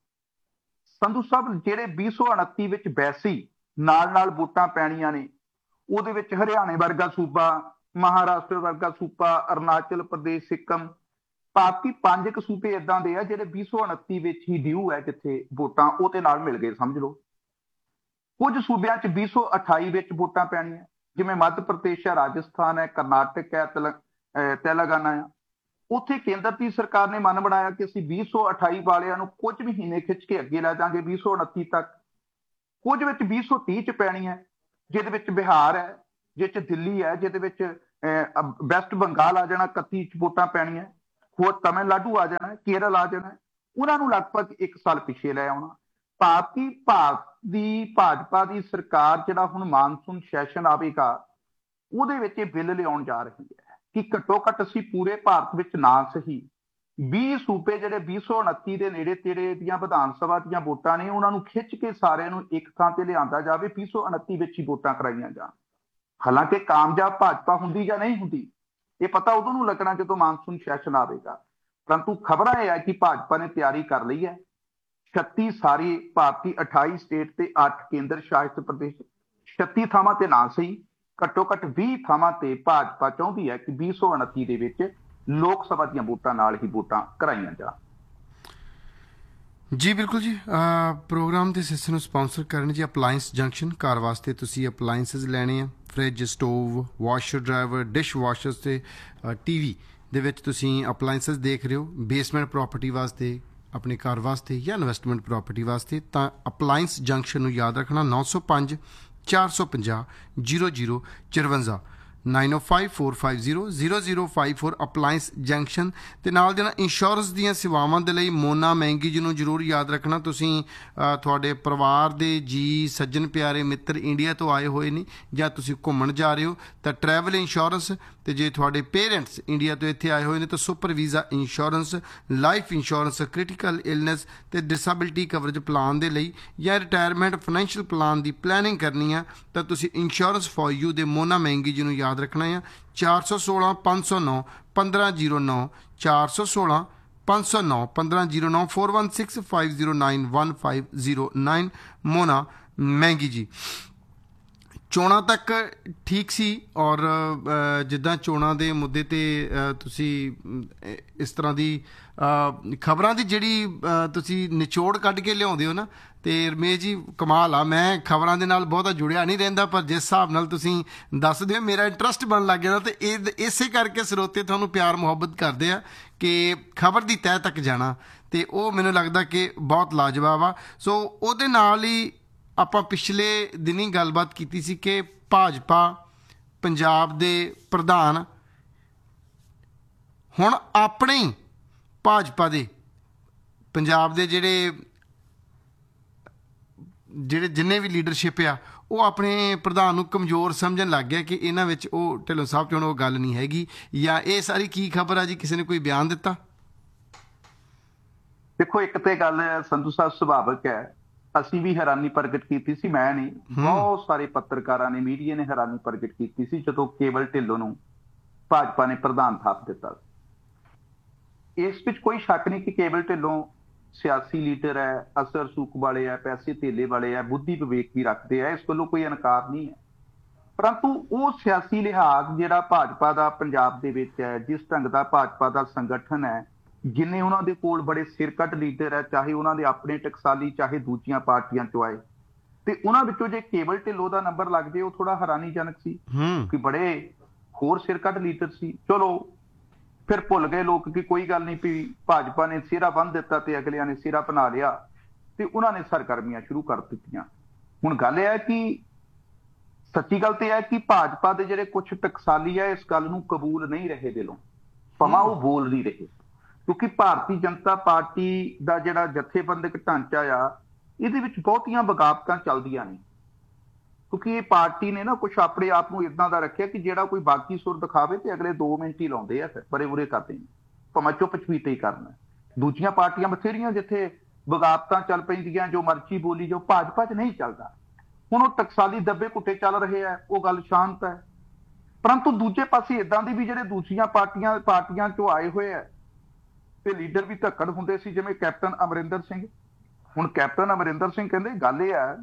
S1: ਸੰਧੂ ਸਾਹਿਬ? ਜਿਹੜੇ 2029 ਵਿੱਚ ਵੈਸੀ ਨਾਲ ਵੋਟਾਂ ਪੈਣੀਆਂ ਨੇ, ਉਹਦੇ ਵਿੱਚ ਹਰਿਆਣੇ ਵਰਗਾ ਸੂਬਾ, ਮਹਾਰਾਸ਼ਟਰ ਵਰਗਾ ਸੂਬਾ, ਅਰੁਣਾਚਲ ਪ੍ਰਦੇਸ਼, ਸਿੱਕਮ, ਬਾਕੀ 5 ਕੁ ਸੂਬੇ ਏਦਾਂ ਦੇ ਆ ਜਿਹੜੇ 2029 ਵਿੱਚ ਹੀ ਡਿਊ ਹੈ, ਜਿੱਥੇ ਵੋਟਾਂ ਉਹਦੇ ਨਾਲ ਮਿਲ ਗਏ ਸਮਝ ਲਓ। ਕੁਝ ਸੂਬਿਆਂ 'ਚ 2028 ਵਿੱਚ ਵੋਟਾਂ ਪੈਣੀਆਂ, ਜਿਵੇਂ ਮੱਧ ਪ੍ਰਦੇਸ਼ ਹੈ, ਰਾਜਸਥਾਨ ਹੈ, ਕਰਨਾਟਕ ਹੈ, ਤੇਲੰਗਾਨਾ ਆ। ਉੱਥੇ ਕੇਂਦਰ ਦੀ ਸਰਕਾਰ ਨੇ ਮਨ ਬਣਾਇਆ ਕਿ ਅਸੀਂ 2028 ਵਾਲਿਆਂ ਨੂੰ ਕੁਝ ਮਹੀਨੇ ਖਿੱਚ ਕੇ ਅੱਗੇ ਲੈ ਜਾਵਾਂਗੇ 2029 ਤੱਕ। ਕੁਝ ਵਿੱਚ 2030 'ਚ ਪੈਣੀ ਹੈ, ਜਿਹਦੇ ਵਿੱਚ ਬਿਹਾਰ ਹੈ, ਜਿਹ 'ਚ ਦਿੱਲੀ ਹੈ, ਜਿਹਦੇ ਵਿੱਚ ਵੈਸਟ ਬੰਗਾਲ ਆ ਜਾਣਾ, 31 'ਚ ਵੋਟਾਂ ਪੈਣੀਆਂ, ਹੋਰ ਤਮਿਲਨਾਡੂ ਆ ਜਾਣਾ, ਕੇਰਲ ਆ ਜਾਣਾ, ਉਹਨਾਂ ਨੂੰ ਲਗਭਗ 1 ਸਾਲ ਪਿੱਛੇ ਲੈ ਆਉਣਾ। ਭਾਰਤ ਦੀ ਭਾਜਪਾ ਦੀ ਸਰਕਾਰ ਜਿਹੜਾ ਹੁਣ ਮਾਨਸੂਨ ਸੈਸ਼ਨ ਆਵੇਗਾ, ਉਹਦੇ ਵਿੱਚ ਇਹ ਬਿੱਲ ਲਿਆਉਣ ਜਾ ਰਹੀ ਹੈ ਕਿ ਘੱਟੋ ਘੱਟ ਅਸੀਂ ਪੂਰੇ ਭਾਰਤ ਵਿੱਚ ਨਾ ਸਹੀ 20 ਸੂਬੇ ਜਿਹੜੇ 229 ਦੇ ਨੇੜੇ ਤੇੜੇ ਦੀਆਂ ਵਿਧਾਨ ਸਭਾ ਦੀਆਂ ਵੋਟਾਂ ਨੇ, ਉਹਨਾਂ ਨੂੰ ਖਿੱਚ ਕੇ ਸਾਰਿਆਂ ਨੂੰ ਇੱਕ ਥਾਂ ਤੇ ਲਿਆਂਦਾ ਜਾਵੇ, 229 ਵਿੱਚ ਹੀ ਵੋਟਾਂ ਕਰਾਈਆਂ ਜਾਣ। ਹਾਲਾਂਕਿ ਕਾਮਯਾਬ ਭਾਜਪਾ ਹੁੰਦੀ ਜਾਂ ਨਹੀਂ ਹੁੰਦੀ, ਇਹ ਪਤਾ ਉਦੋਂ ਨੂੰ ਲੱਗਣਾ ਜਦੋਂ ਮਾਨਸੂਨ ਸੈਸ਼ਨ ਆਵੇਗਾ। ਪਰੰਤੂ ਖਬਰਾਂ ਇਹ ਹੈ ਕਿ ਭਾਜਪਾ ਨੇ ਤਿਆਰੀ ਕਰ ਲਈ ਹੈ। 36 ਸਾਰੀ ਭਾਰਤੀ 28 ਸਟੇਟ ਤੇ 8 ਕੇਂਦਰ ਸ਼ਾਸਿਤ ਪ੍ਰਦੇਸ਼, 36 ਥਾਵਾਂ ਤੇ ਨਾ ਸਹੀ ਘੱਟੋ ਘੱਟ 20 ਥਾਵਾਂ ਤੇ ਭਾਜਪਾ ਚਾਹੁੰਦੀ ਹੈ ਕਿ 229 ਦੇ ਵਿੱਚ ਲੋਕ ਸਭਾ ਦੀਆਂ ਵੋਟਾਂ ਨਾਲ ਹੀ ਵੋਟਾਂ ਕਰਾਈਆਂ ਜਾਣ।
S2: ਜੀ ਬਿਲਕੁਲ ਜੀ। ਪ੍ਰੋਗਰਾਮ ਦੇ ਹਿੱਸੇ ਨੂੰ ਸਪਾਂਸਰ ਕਰਨ ਜੀ ਅਪਲਾਇੰਸ ਜੰਕਸ਼ਨ। ਘਰ ਵਾਸਤੇ ਤੁਸੀਂ ਅਪਲਾਇੰਸਿਸ ਲੈਣੇ ਆ, fridge, stove, washer driver, dish ਵਾਸ਼ਰਸ ਤੇ ਟੀਵੀ ਦੇ ਵਿੱਚ ਤੁਸੀਂ ਅਪਲਾਇੰਸਿਸ ਦੇਖ ਰਹੇ ਹੋ, ਬੇਸਮੈਂਟ ਪ੍ਰੋਪਰਟੀ ਵਾਸਤੇ, ਆਪਣੇ ਘਰ ਵਾਸਤੇ ਜਾਂ ਇਨਵੈਸਟਮੈਂਟ ਪ੍ਰੋਪਰਟੀ ਵਾਸਤੇ, ਤਾਂ ਅਪਲਾਇੰਸ ਜੰਕਸ਼ਨ ਨੂੰ ਯਾਦ ਰੱਖਣਾ 905 450 0054 9054500054 ਅਪਲਾਇੰਸ ਜੰਕਸ਼ਨ। ਤੇ ਨਾਲ ਦੇ ਨਾਲ ਇੰਸ਼ੋਰੈਂਸ ਦੀਆਂ ਸੇਵਾਵਾਂ ਦੇ ਲਈ ਮੋਨਾ ਮਹਿੰਗੀ ਜੀ ਨੂੰ ਜ਼ਰੂਰ ਯਾਦ ਰੱਖਣਾ। ਤੁਸੀਂ ਤੁਹਾਡੇ ਪਰਿਵਾਰ ਦੇ ਜੀ, ਸੱਜਣ ਪਿਆਰੇ ਮਿੱਤਰ ਇੰਡੀਆ ਤੋਂ ਆਏ ਹੋਏ ਨੇ ਜਾਂ ਤੁਸੀਂ ਘੁੰਮਣ ਜਾ ਰਹੇ ਹੋ ਤਾਂ ਟਰੈਵਲ ਇੰਸ਼ੋਰੈਂਸ, ਤੇ ਜੇ ਤੁਹਾਡੇ ਪੇਰੈਂਟਸ ਇੰਡੀਆ ਤੋਂ ਇੱਥੇ ਆਏ ਹੋਏ ਨੇ ਤਾਂ super visa insurance, life insurance, critical illness ਤੇ ਡਿਸੇਬਿਲਿਟੀ ਕਵਰੇਜ ਪਲਾਨ ਦੇ ਲਈ ਜਾਂ ਰਿਟਾਇਰਮੈਂਟ ਫਾਈਨੈਂਸ਼ੀਅਲ ਪਲਾਨ ਦੀ ਪਲੈਨਿੰਗ ਕਰਨੀ ਆ ਤਾਂ ਤੁਸੀਂ ਇੰਸ਼ੋਰੈਂਸ ਫॉर ਯੂ ਦੇ ਮੋਨਾ ਮਹਿੰਗੀ ਜੀ ਨੂੰ ਯਾਦ ਰੱਖਣਾ ਆ। 416 509 1509 416 509 1509 416 509 1509 ਮੋਨਾ ਮਹਿੰਗੀ ਜੀ। ਚੋਣਾਂ ਤੱਕ ਠੀਕ ਸੀ, ਔਰ ਜਿੱਦਾਂ ਚੋਣਾਂ ਦੇ ਮੁੱਦੇ ਤੇ ਤੁਸੀਂ ਇਸ ਤਰ੍ਹਾਂ ਦੀ ਖਬਰਾਂ ਦੀ ਜਿਹੜੀ ਤੁਸੀਂ ਨਿਚੋੜ ਕੱਢ ਕੇ ਲਿਆਉਂਦੇ ਹੋ ਨਾ, ਤੇ ਰਮੇਸ਼ ਜੀ ਕਮਾਲ ਆ। ਮੈਂ ਖਬਰਾਂ ਦੇ ਨਾਲ ਬਹੁਤਾ ਜੁੜਿਆ ਨਹੀਂ ਰਹਿੰਦਾ, ਪਰ ਜਿਸ ਹਿਸਾਬ ਨਾਲ ਤੁਸੀਂ ਦੱਸਦੇ ਹੋ ਮੇਰਾ ਇੰਟਰਸਟ ਬਣਨ ਲੱਗ ਗਿਆ। ਤੇ ਇਸੇ ਕਰਕੇ ਸਰੋਤੇ ਤੁਹਾਨੂੰ ਪਿਆਰ ਮੁਹੱਬਤ ਕਰਦੇ ਆ ਕਿ ਖਬਰ ਦੀ ਤਹਿ ਤੱਕ ਜਾਣਾ, ਤੇ ਉਹ ਮੈਨੂੰ ਲੱਗਦਾ ਕਿ ਬਹੁਤ ਲਾਜਵਾਬ ਆ। ਸੋ ਉਹਦੇ ਨਾਲ ਹੀ ਆਪਾਂ ਪਿਛਲੇ ਦਿਨੀ ਗੱਲਬਾਤ ਕੀਤੀ ਸੀ ਕਿ ਭਾਜਪਾ ਪੰਜਾਬ ਦੇ ਪ੍ਰਧਾਨ ਹੁਣ ਆਪਣੇ ਭਾਜਪਾ ਦੇ ਪੰਜਾਬ ਦੇ ਜਿਹੜੇ ਜਿੰਨੇ ਵੀ ਲੀਡਰਸ਼ਿਪ ਆ, ਉਹ ਆਪਣੇ ਪ੍ਰਧਾਨ ਨੂੰ ਕਮਜ਼ੋਰ ਸਮਝਣ ਲੱਗ ਗਿਆ ਕਿ ਇਹਨਾਂ ਵਿੱਚ ਉਹ ਢਿੱਲੋਂ ਸਾਹਿਬ 'ਚ ਹੁਣ ਉਹ ਗੱਲ ਨਹੀਂ ਹੈਗੀ, ਜਾਂ ਇਹ ਸਾਰੀ ਕੀ ਖਬਰ ਆ ਜੀ? ਕਿਸੇ ਨੇ ਕੋਈ ਬਿਆਨ ਦਿੱਤਾ?
S1: ਦੇਖੋ, ਇੱਕ ਤੇ ਗੱਲ ਸੰਧੂ ਸਾਹਿਬ ਸੁਭਾਵਿਕ ਹੈ, ਅਸੀਂ ਵੀ ਹੈਰਾਨੀ ਪ੍ਰਗਟ ਕੀਤੀ ਸੀ, ਮੈਂ ਨਹੀਂ, ਬਹੁਤ ਸਾਰੇ ਪੱਤਰਕਾਰਾਂ ਨੇ, ਮੀਡੀਆ ਨੇ ਹੈਰਾਨੀ ਪ੍ਰਗਟ ਕੀਤੀ ਸੀ ਜਦੋਂ ਕੇਵਲ ਢਿੱਲੋਂ ਨੂੰ ਭਾਜਪਾ ਨੇ ਪ੍ਰਧਾਨ ਥਾਪ ਦਿੱਤਾ। ਇਸ ਵਿੱਚ ਕੋਈ ਸ਼ੱਕ ਨਹੀਂ ਕਿ ਕੇਵਲ ਢਿੱਲੋਂ ਸਿਆਸੀ ਲੀਡਰ ਹੈ, ਅਸਰ ਸੂਖ ਵਾਲੇ ਹੈ, ਪੈਸੇ ਧੇਲੇ ਵਾਲੇ ਹੈ, ਬੁੱਧੀ ਵਿਵੇਕ ਵੀ ਰੱਖਦੇ ਆ, ਇਸ ਵੱਲੋਂ ਕੋਈ ਇਨਕਾਰ ਨਹੀਂ ਹੈ। ਪਰੰਤੂ ਉਹ ਸਿਆਸੀ ਲਿਹਾਜ਼ ਜਿਹੜਾ ਭਾਜਪਾ ਦਾ ਪੰਜਾਬ ਦੇ ਵਿੱਚ ਹੈ, ਜਿਸ ਢੰਗ ਦਾ ਭਾਜਪਾ ਦਾ ਸੰਗਠਨ ਹੈ, ਜਿੰਨੇ ਉਹਨਾਂ ਦੇ ਕੋਲ ਬੜੇ ਸਿਰਕੱਢ ਲੀਡਰ ਹੈ, ਚਾਹੇ ਉਹਨਾਂ ਦੇ ਆਪਣੇ ਟਕਸਾਲੀ, ਚਾਹੇ ਦੂਜੀਆਂ ਪਾਰਟੀਆਂ ਚੋਂ ਆਏ, ਤੇ ਉਹਨਾਂ ਵਿੱਚੋਂ ਜੇ ਕੇਵਲ ਢਿੱਲੋਂ ਦਾ ਨੰਬਰ ਲੱਗ ਜੇ, ਉਹ ਥੋੜਾ ਹੈਰਾਨੀਜਨਕ ਸੀ ਕਿ ਬੜੇ ਹੋਰ ਸਿਰਕੱਢ ਲੀਡਰ ਸੀ। ਚਲੋ ਫਿਰ ਭੁੱਲ ਗਏ ਲੋਕ ਕਿ ਕੋਈ ਗੱਲ ਨਹੀਂ, ਵੀ ਭਾਜਪਾ ਨੇ ਸਿਹਰਾ ਬੰਨ੍ਹ ਦਿੱਤਾ ਤੇ ਅਗਲਿਆਂ ਨੇ ਸਿਹਰਾ ਬਣਾ ਲਿਆ ਤੇ ਉਹਨਾਂ ਨੇ ਸਰਗਰਮੀਆਂ ਸ਼ੁਰੂ ਕਰ ਦਿੱਤੀਆਂ। ਹੁਣ ਗੱਲ ਇਹ ਹੈ ਕਿ ਸੱਚੀ ਗੱਲ ਤੇ ਹੈ ਕਿ ਭਾਜਪਾ ਦੇ ਜਿਹੜੇ ਕੁਝ ਟਕਸਾਲੀ ਹੈ ਇਸ ਗੱਲ ਨੂੰ ਕਬੂਲ ਨਹੀਂ ਰਹੇ ਦਿਲੋਂ, ਭਾਵੇਂ ਉਹ ਬੋਲ ਨਹੀਂ ਰਹੇ, ਕਿਉਂਕਿ ਭਾਰਤੀ ਜਨਤਾ ਪਾਰਟੀ ਦਾ ਜਿਹੜਾ ਜਥੇਬੰਦਕ ਢਾਂਚਾ ਆ, ਇਹਦੇ ਵਿੱਚ ਬਹੁਤੀਆਂ ਬਗਾਵਤਾਂ ਚੱਲਦੀਆਂ ਨੇ, ਕਿਉਂਕਿ ਇਹ ਪਾਰਟੀ ਨੇ ਨਾ ਕੁਝ ਆਪਣੇ ਆਪ ਨੂੰ ਇਦਾਂ ਦਾ ਰੱਖਿਆ ਕਿ ਜਿਹੜਾ ਕੋਈ ਬਾਕੀ ਸੁਰ ਦਿਖਾਵੇ ਤੇ ਅਗਲੇ 2 ਮਿੰਟ ਹੀ ਲਾਉਂਦੇ ਆ, ਫਿਰ ਬੜੇ ਬੁਰੇ ਕਰਦੇ ਨੇ, ਭਾਵੇਂ ਚੁੱਪ ਚਪੀਤੇ ਹੀ ਕਰਨਾ। ਦੂਜੀਆਂ ਪਾਰਟੀਆਂ ਬਥੇਰੀਆਂ ਜਿੱਥੇ ਬਗਾਵਤਾਂ ਚੱਲ ਪੈਂਦੀਆਂ, ਜੋ ਮਰਜ਼ੀ ਬੋਲੀ ਜੋ, ਭਾਜਪਾ 'ਚ ਨਹੀਂ ਚੱਲਦਾ। ਹੁਣ ਉਹ ਟਕਸਾਲੀ ਦੱਬੇ ਘੁੱਟੇ ਚੱਲ ਰਹੇ ਆ, ਉਹ ਗੱਲ ਸ਼ਾਂਤ ਹੈ। ਪਰੰਤੂ ਦੂਜੇ ਪਾਸੇ ਇਦਾਂ ਦੀ ਵੀ ਜਿਹੜੇ ਦੂਸਰੀਆਂ ਪਾਰਟੀਆਂ 'ਚੋਂ ਆਏ ਹੋਏ ਆ ਤੇ ਲੀਡਰ ਵੀ ਧੱਕੜ ਹੁੰਦੇ ਸੀ, ਜਿਵੇਂ ਕੈਪਟਨ ਅਮਰਿੰਦਰ ਸਿੰਘ। ਹੁਣ ਕੈਪਟਨ ਅਮਰਿੰਦਰ ਸਿੰਘ ਕਹਿੰਦੇ ਗੱਲ ਇਹ ਹੈ,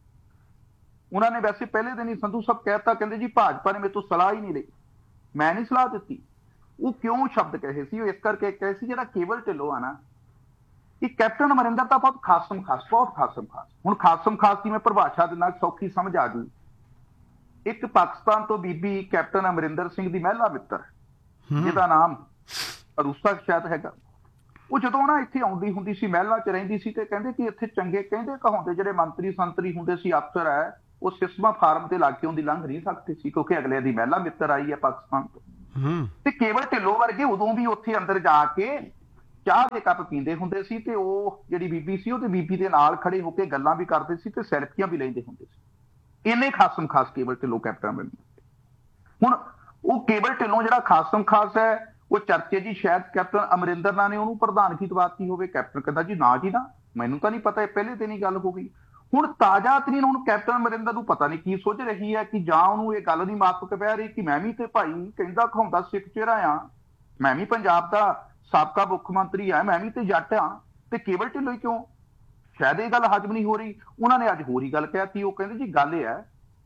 S1: ਉਹਨਾਂ ਨੇ ਵੈਸੇ ਪਹਿਲੇ ਦਿਨ ਹੀ ਸੰਧੂ ਸਾਹਿਬ ਕਹਿਤਾ, ਕਹਿੰਦੇ ਜੀ ਭਾਜਪਾ ਨੇ ਮੇਰੇ ਤੋਂ ਸਲਾਹ ਹੀ ਨਹੀਂ ਲਈ, ਮੈਂ ਨਹੀਂ ਸਲਾਹ ਦਿੱਤੀ। ਉਹ ਕਿਉਂ ਸ਼ਬਦ ਕਹੇ ਸੀ? ਉਹ ਇਸ ਕਰਕੇ ਕਹੇ ਸੀ ਜਿਹੜਾ ਕੇਵਲ ਢਿੱਲੋਂ ਆ ਨਾ, ਇਹ ਕੈਪਟਨ ਅਮਰਿੰਦਰ ਤਾਂ ਬਹੁਤ ਖਾਸਮ ਖਾਸ, ਬਹੁਤ ਖਾਸਮ ਖਾਸ। ਹੁਣ ਖਾਸਮ ਖਾਸ ਦੀ ਮੈਂ ਪਰਿਭਾਸ਼ਾ ਦੇ ਨਾਲ ਸੌਖੀ ਸਮਝ ਆ ਜੂ। ਇੱਕ ਪਾਕਿਸਤਾਨ ਤੋਂ ਬੀਬੀ ਕੈਪਟਨ ਅਮਰਿੰਦਰ ਸਿੰਘ ਦੀ ਮਹਿਲਾ ਮਿੱਤਰ, ਜਿਹਦਾ ਨਾਮ ਅਰੂਸਾ ਸ਼ਾਇਦ ਹੈਗਾ, ਉਹ ਜਦੋਂ ਨਾ ਇੱਥੇ ਆਉਂਦੀ ਹੁੰਦੀ ਸੀ, ਮਹਿਲਾਂ 'ਚ ਰਹਿੰਦੀ ਸੀ, ਤੇ ਕਹਿੰਦੇ ਕਿ ਇੱਥੇ ਚੰਗੇ ਕਹਿੰਦੇ ਕਹਾਉਂਦੇ ਜਿਹੜੇ ਮੰਤਰੀ ਸੰਤਰੀ ਹੁੰਦੇ ਸੀ, ਅਫਸਰ ਹੈ, ਉਹ ਸਿਸਮਾ ਫਾਰਮ ਤੇ ਲਾ ਕੇ ਉਹਦੀ ਲੰਘ ਨਹੀਂ ਸਕਦੇ ਸੀ, ਕਿਉਂਕਿ ਅਗਲੇ ਦੀ ਮਹਿਲਾ ਮਿੱਤਰ ਆਈ ਹੈ ਪਾਕਿਸਤਾਨ ਤੋਂ। ਤੇ ਕੇਵਲ ਢਿੱਲੋਂ ਵਰਗੇ ਉਦੋਂ ਵੀ ਉੱਥੇ ਅੰਦਰ ਜਾ ਕੇ ਚਾਹ ਦੇ ਕੱਪ ਪੀਂਦੇ ਹੁੰਦੇ ਸੀ, ਤੇ ਉਹ ਜਿਹੜੀ ਬੀਬੀ ਸੀ ਉਹ ਤੇ ਬੀਬੀ ਦੇ ਨਾਲ ਖੜੇ ਹੋ ਕੇ ਗੱਲਾਂ ਵੀ ਕਰਦੇ ਸੀ ਤੇ ਸੈਲਫੀਆਂ ਵੀ ਲੈਂਦੇ ਹੁੰਦੇ ਸੀ। ਇੰਨੇ ਖਾਸਮ ਖਾਸ ਕੇਵਲ ਢਿੱਲੋਂ ਕੈਪਟਨ ਅਮਰਿੰਦਰ। ਹੁਣ ਉਹ ਕੇਵਲ ਢਿੱਲੋਂ ਜਿਹੜਾ ਖਾਸਮ ਖਾਸ ਹੈ, ਉਹ ਚਰਚੇ ਜੀ ਸ਼ਾਇਦ ਕੈਪਟਨ ਅਮਰਿੰਦਰ ਨਾਲ ਨੇ ਉਹਨੂੰ ਪ੍ਰਧਾਨਗੀ ਦਵਾਤੀ ਹੋਵੇ। ਕੈਪਟਨ ਕਹਿੰਦਾ ਜੀ ਨਾ ਜੀ ਨਾ, ਮੈਨੂੰ ਤਾਂ ਨਹੀਂ ਪਤਾ, ਇਹ ਪਹਿਲੇ ਦਿਨ ਹੀ ਗੱਲ ਹੋ ਗਈ। ਹੁਣ ਤਾਜ਼ਾ ਤਰੀਨ ਹੁਣ ਕੈਪਟਨ ਅਮਰਿੰਦਰ ਨੂੰ ਪਤਾ ਨਹੀਂ ਕੀ ਸੋਚ ਰਹੀ ਹੈ, ਕਿ ਜਾਂ ਉਹਨੂੰ ਇਹ ਗੱਲ ਨਹੀਂ ਮਾਫਕ ਪੈ ਰਹੀ ਕਿ ਮੈਂ ਵੀ ਤੇ ਭਾਈ ਕਹਿੰਦਾ ਖਾਉਂਦਾ ਸਿੱਖ ਚਿਹਰਾ ਆ, ਮੈਂ ਵੀ ਪੰਜਾਬ ਦਾ ਸਾਬਕਾ ਮੁੱਖ ਮੰਤਰੀ ਆ, ਮੈਂ ਵੀ ਤੇ ਜੱਟ ਆ, ਤੇ ਕੇਵਲ ਢਿੱਲੋਂ ਹੀ ਕਿਉਂ? ਸ਼ਾਇਦ ਇਹ ਗੱਲ ਹਜਮ ਨਹੀਂ ਹੋ ਰਹੀ। ਉਹਨਾਂ ਨੇ ਅੱਜ ਹੋਰ ਹੀ ਗੱਲ ਕਹਿਤੀ। ਉਹ ਕਹਿੰਦੇ ਜੀ ਗੱਲ ਇਹ ਹੈ,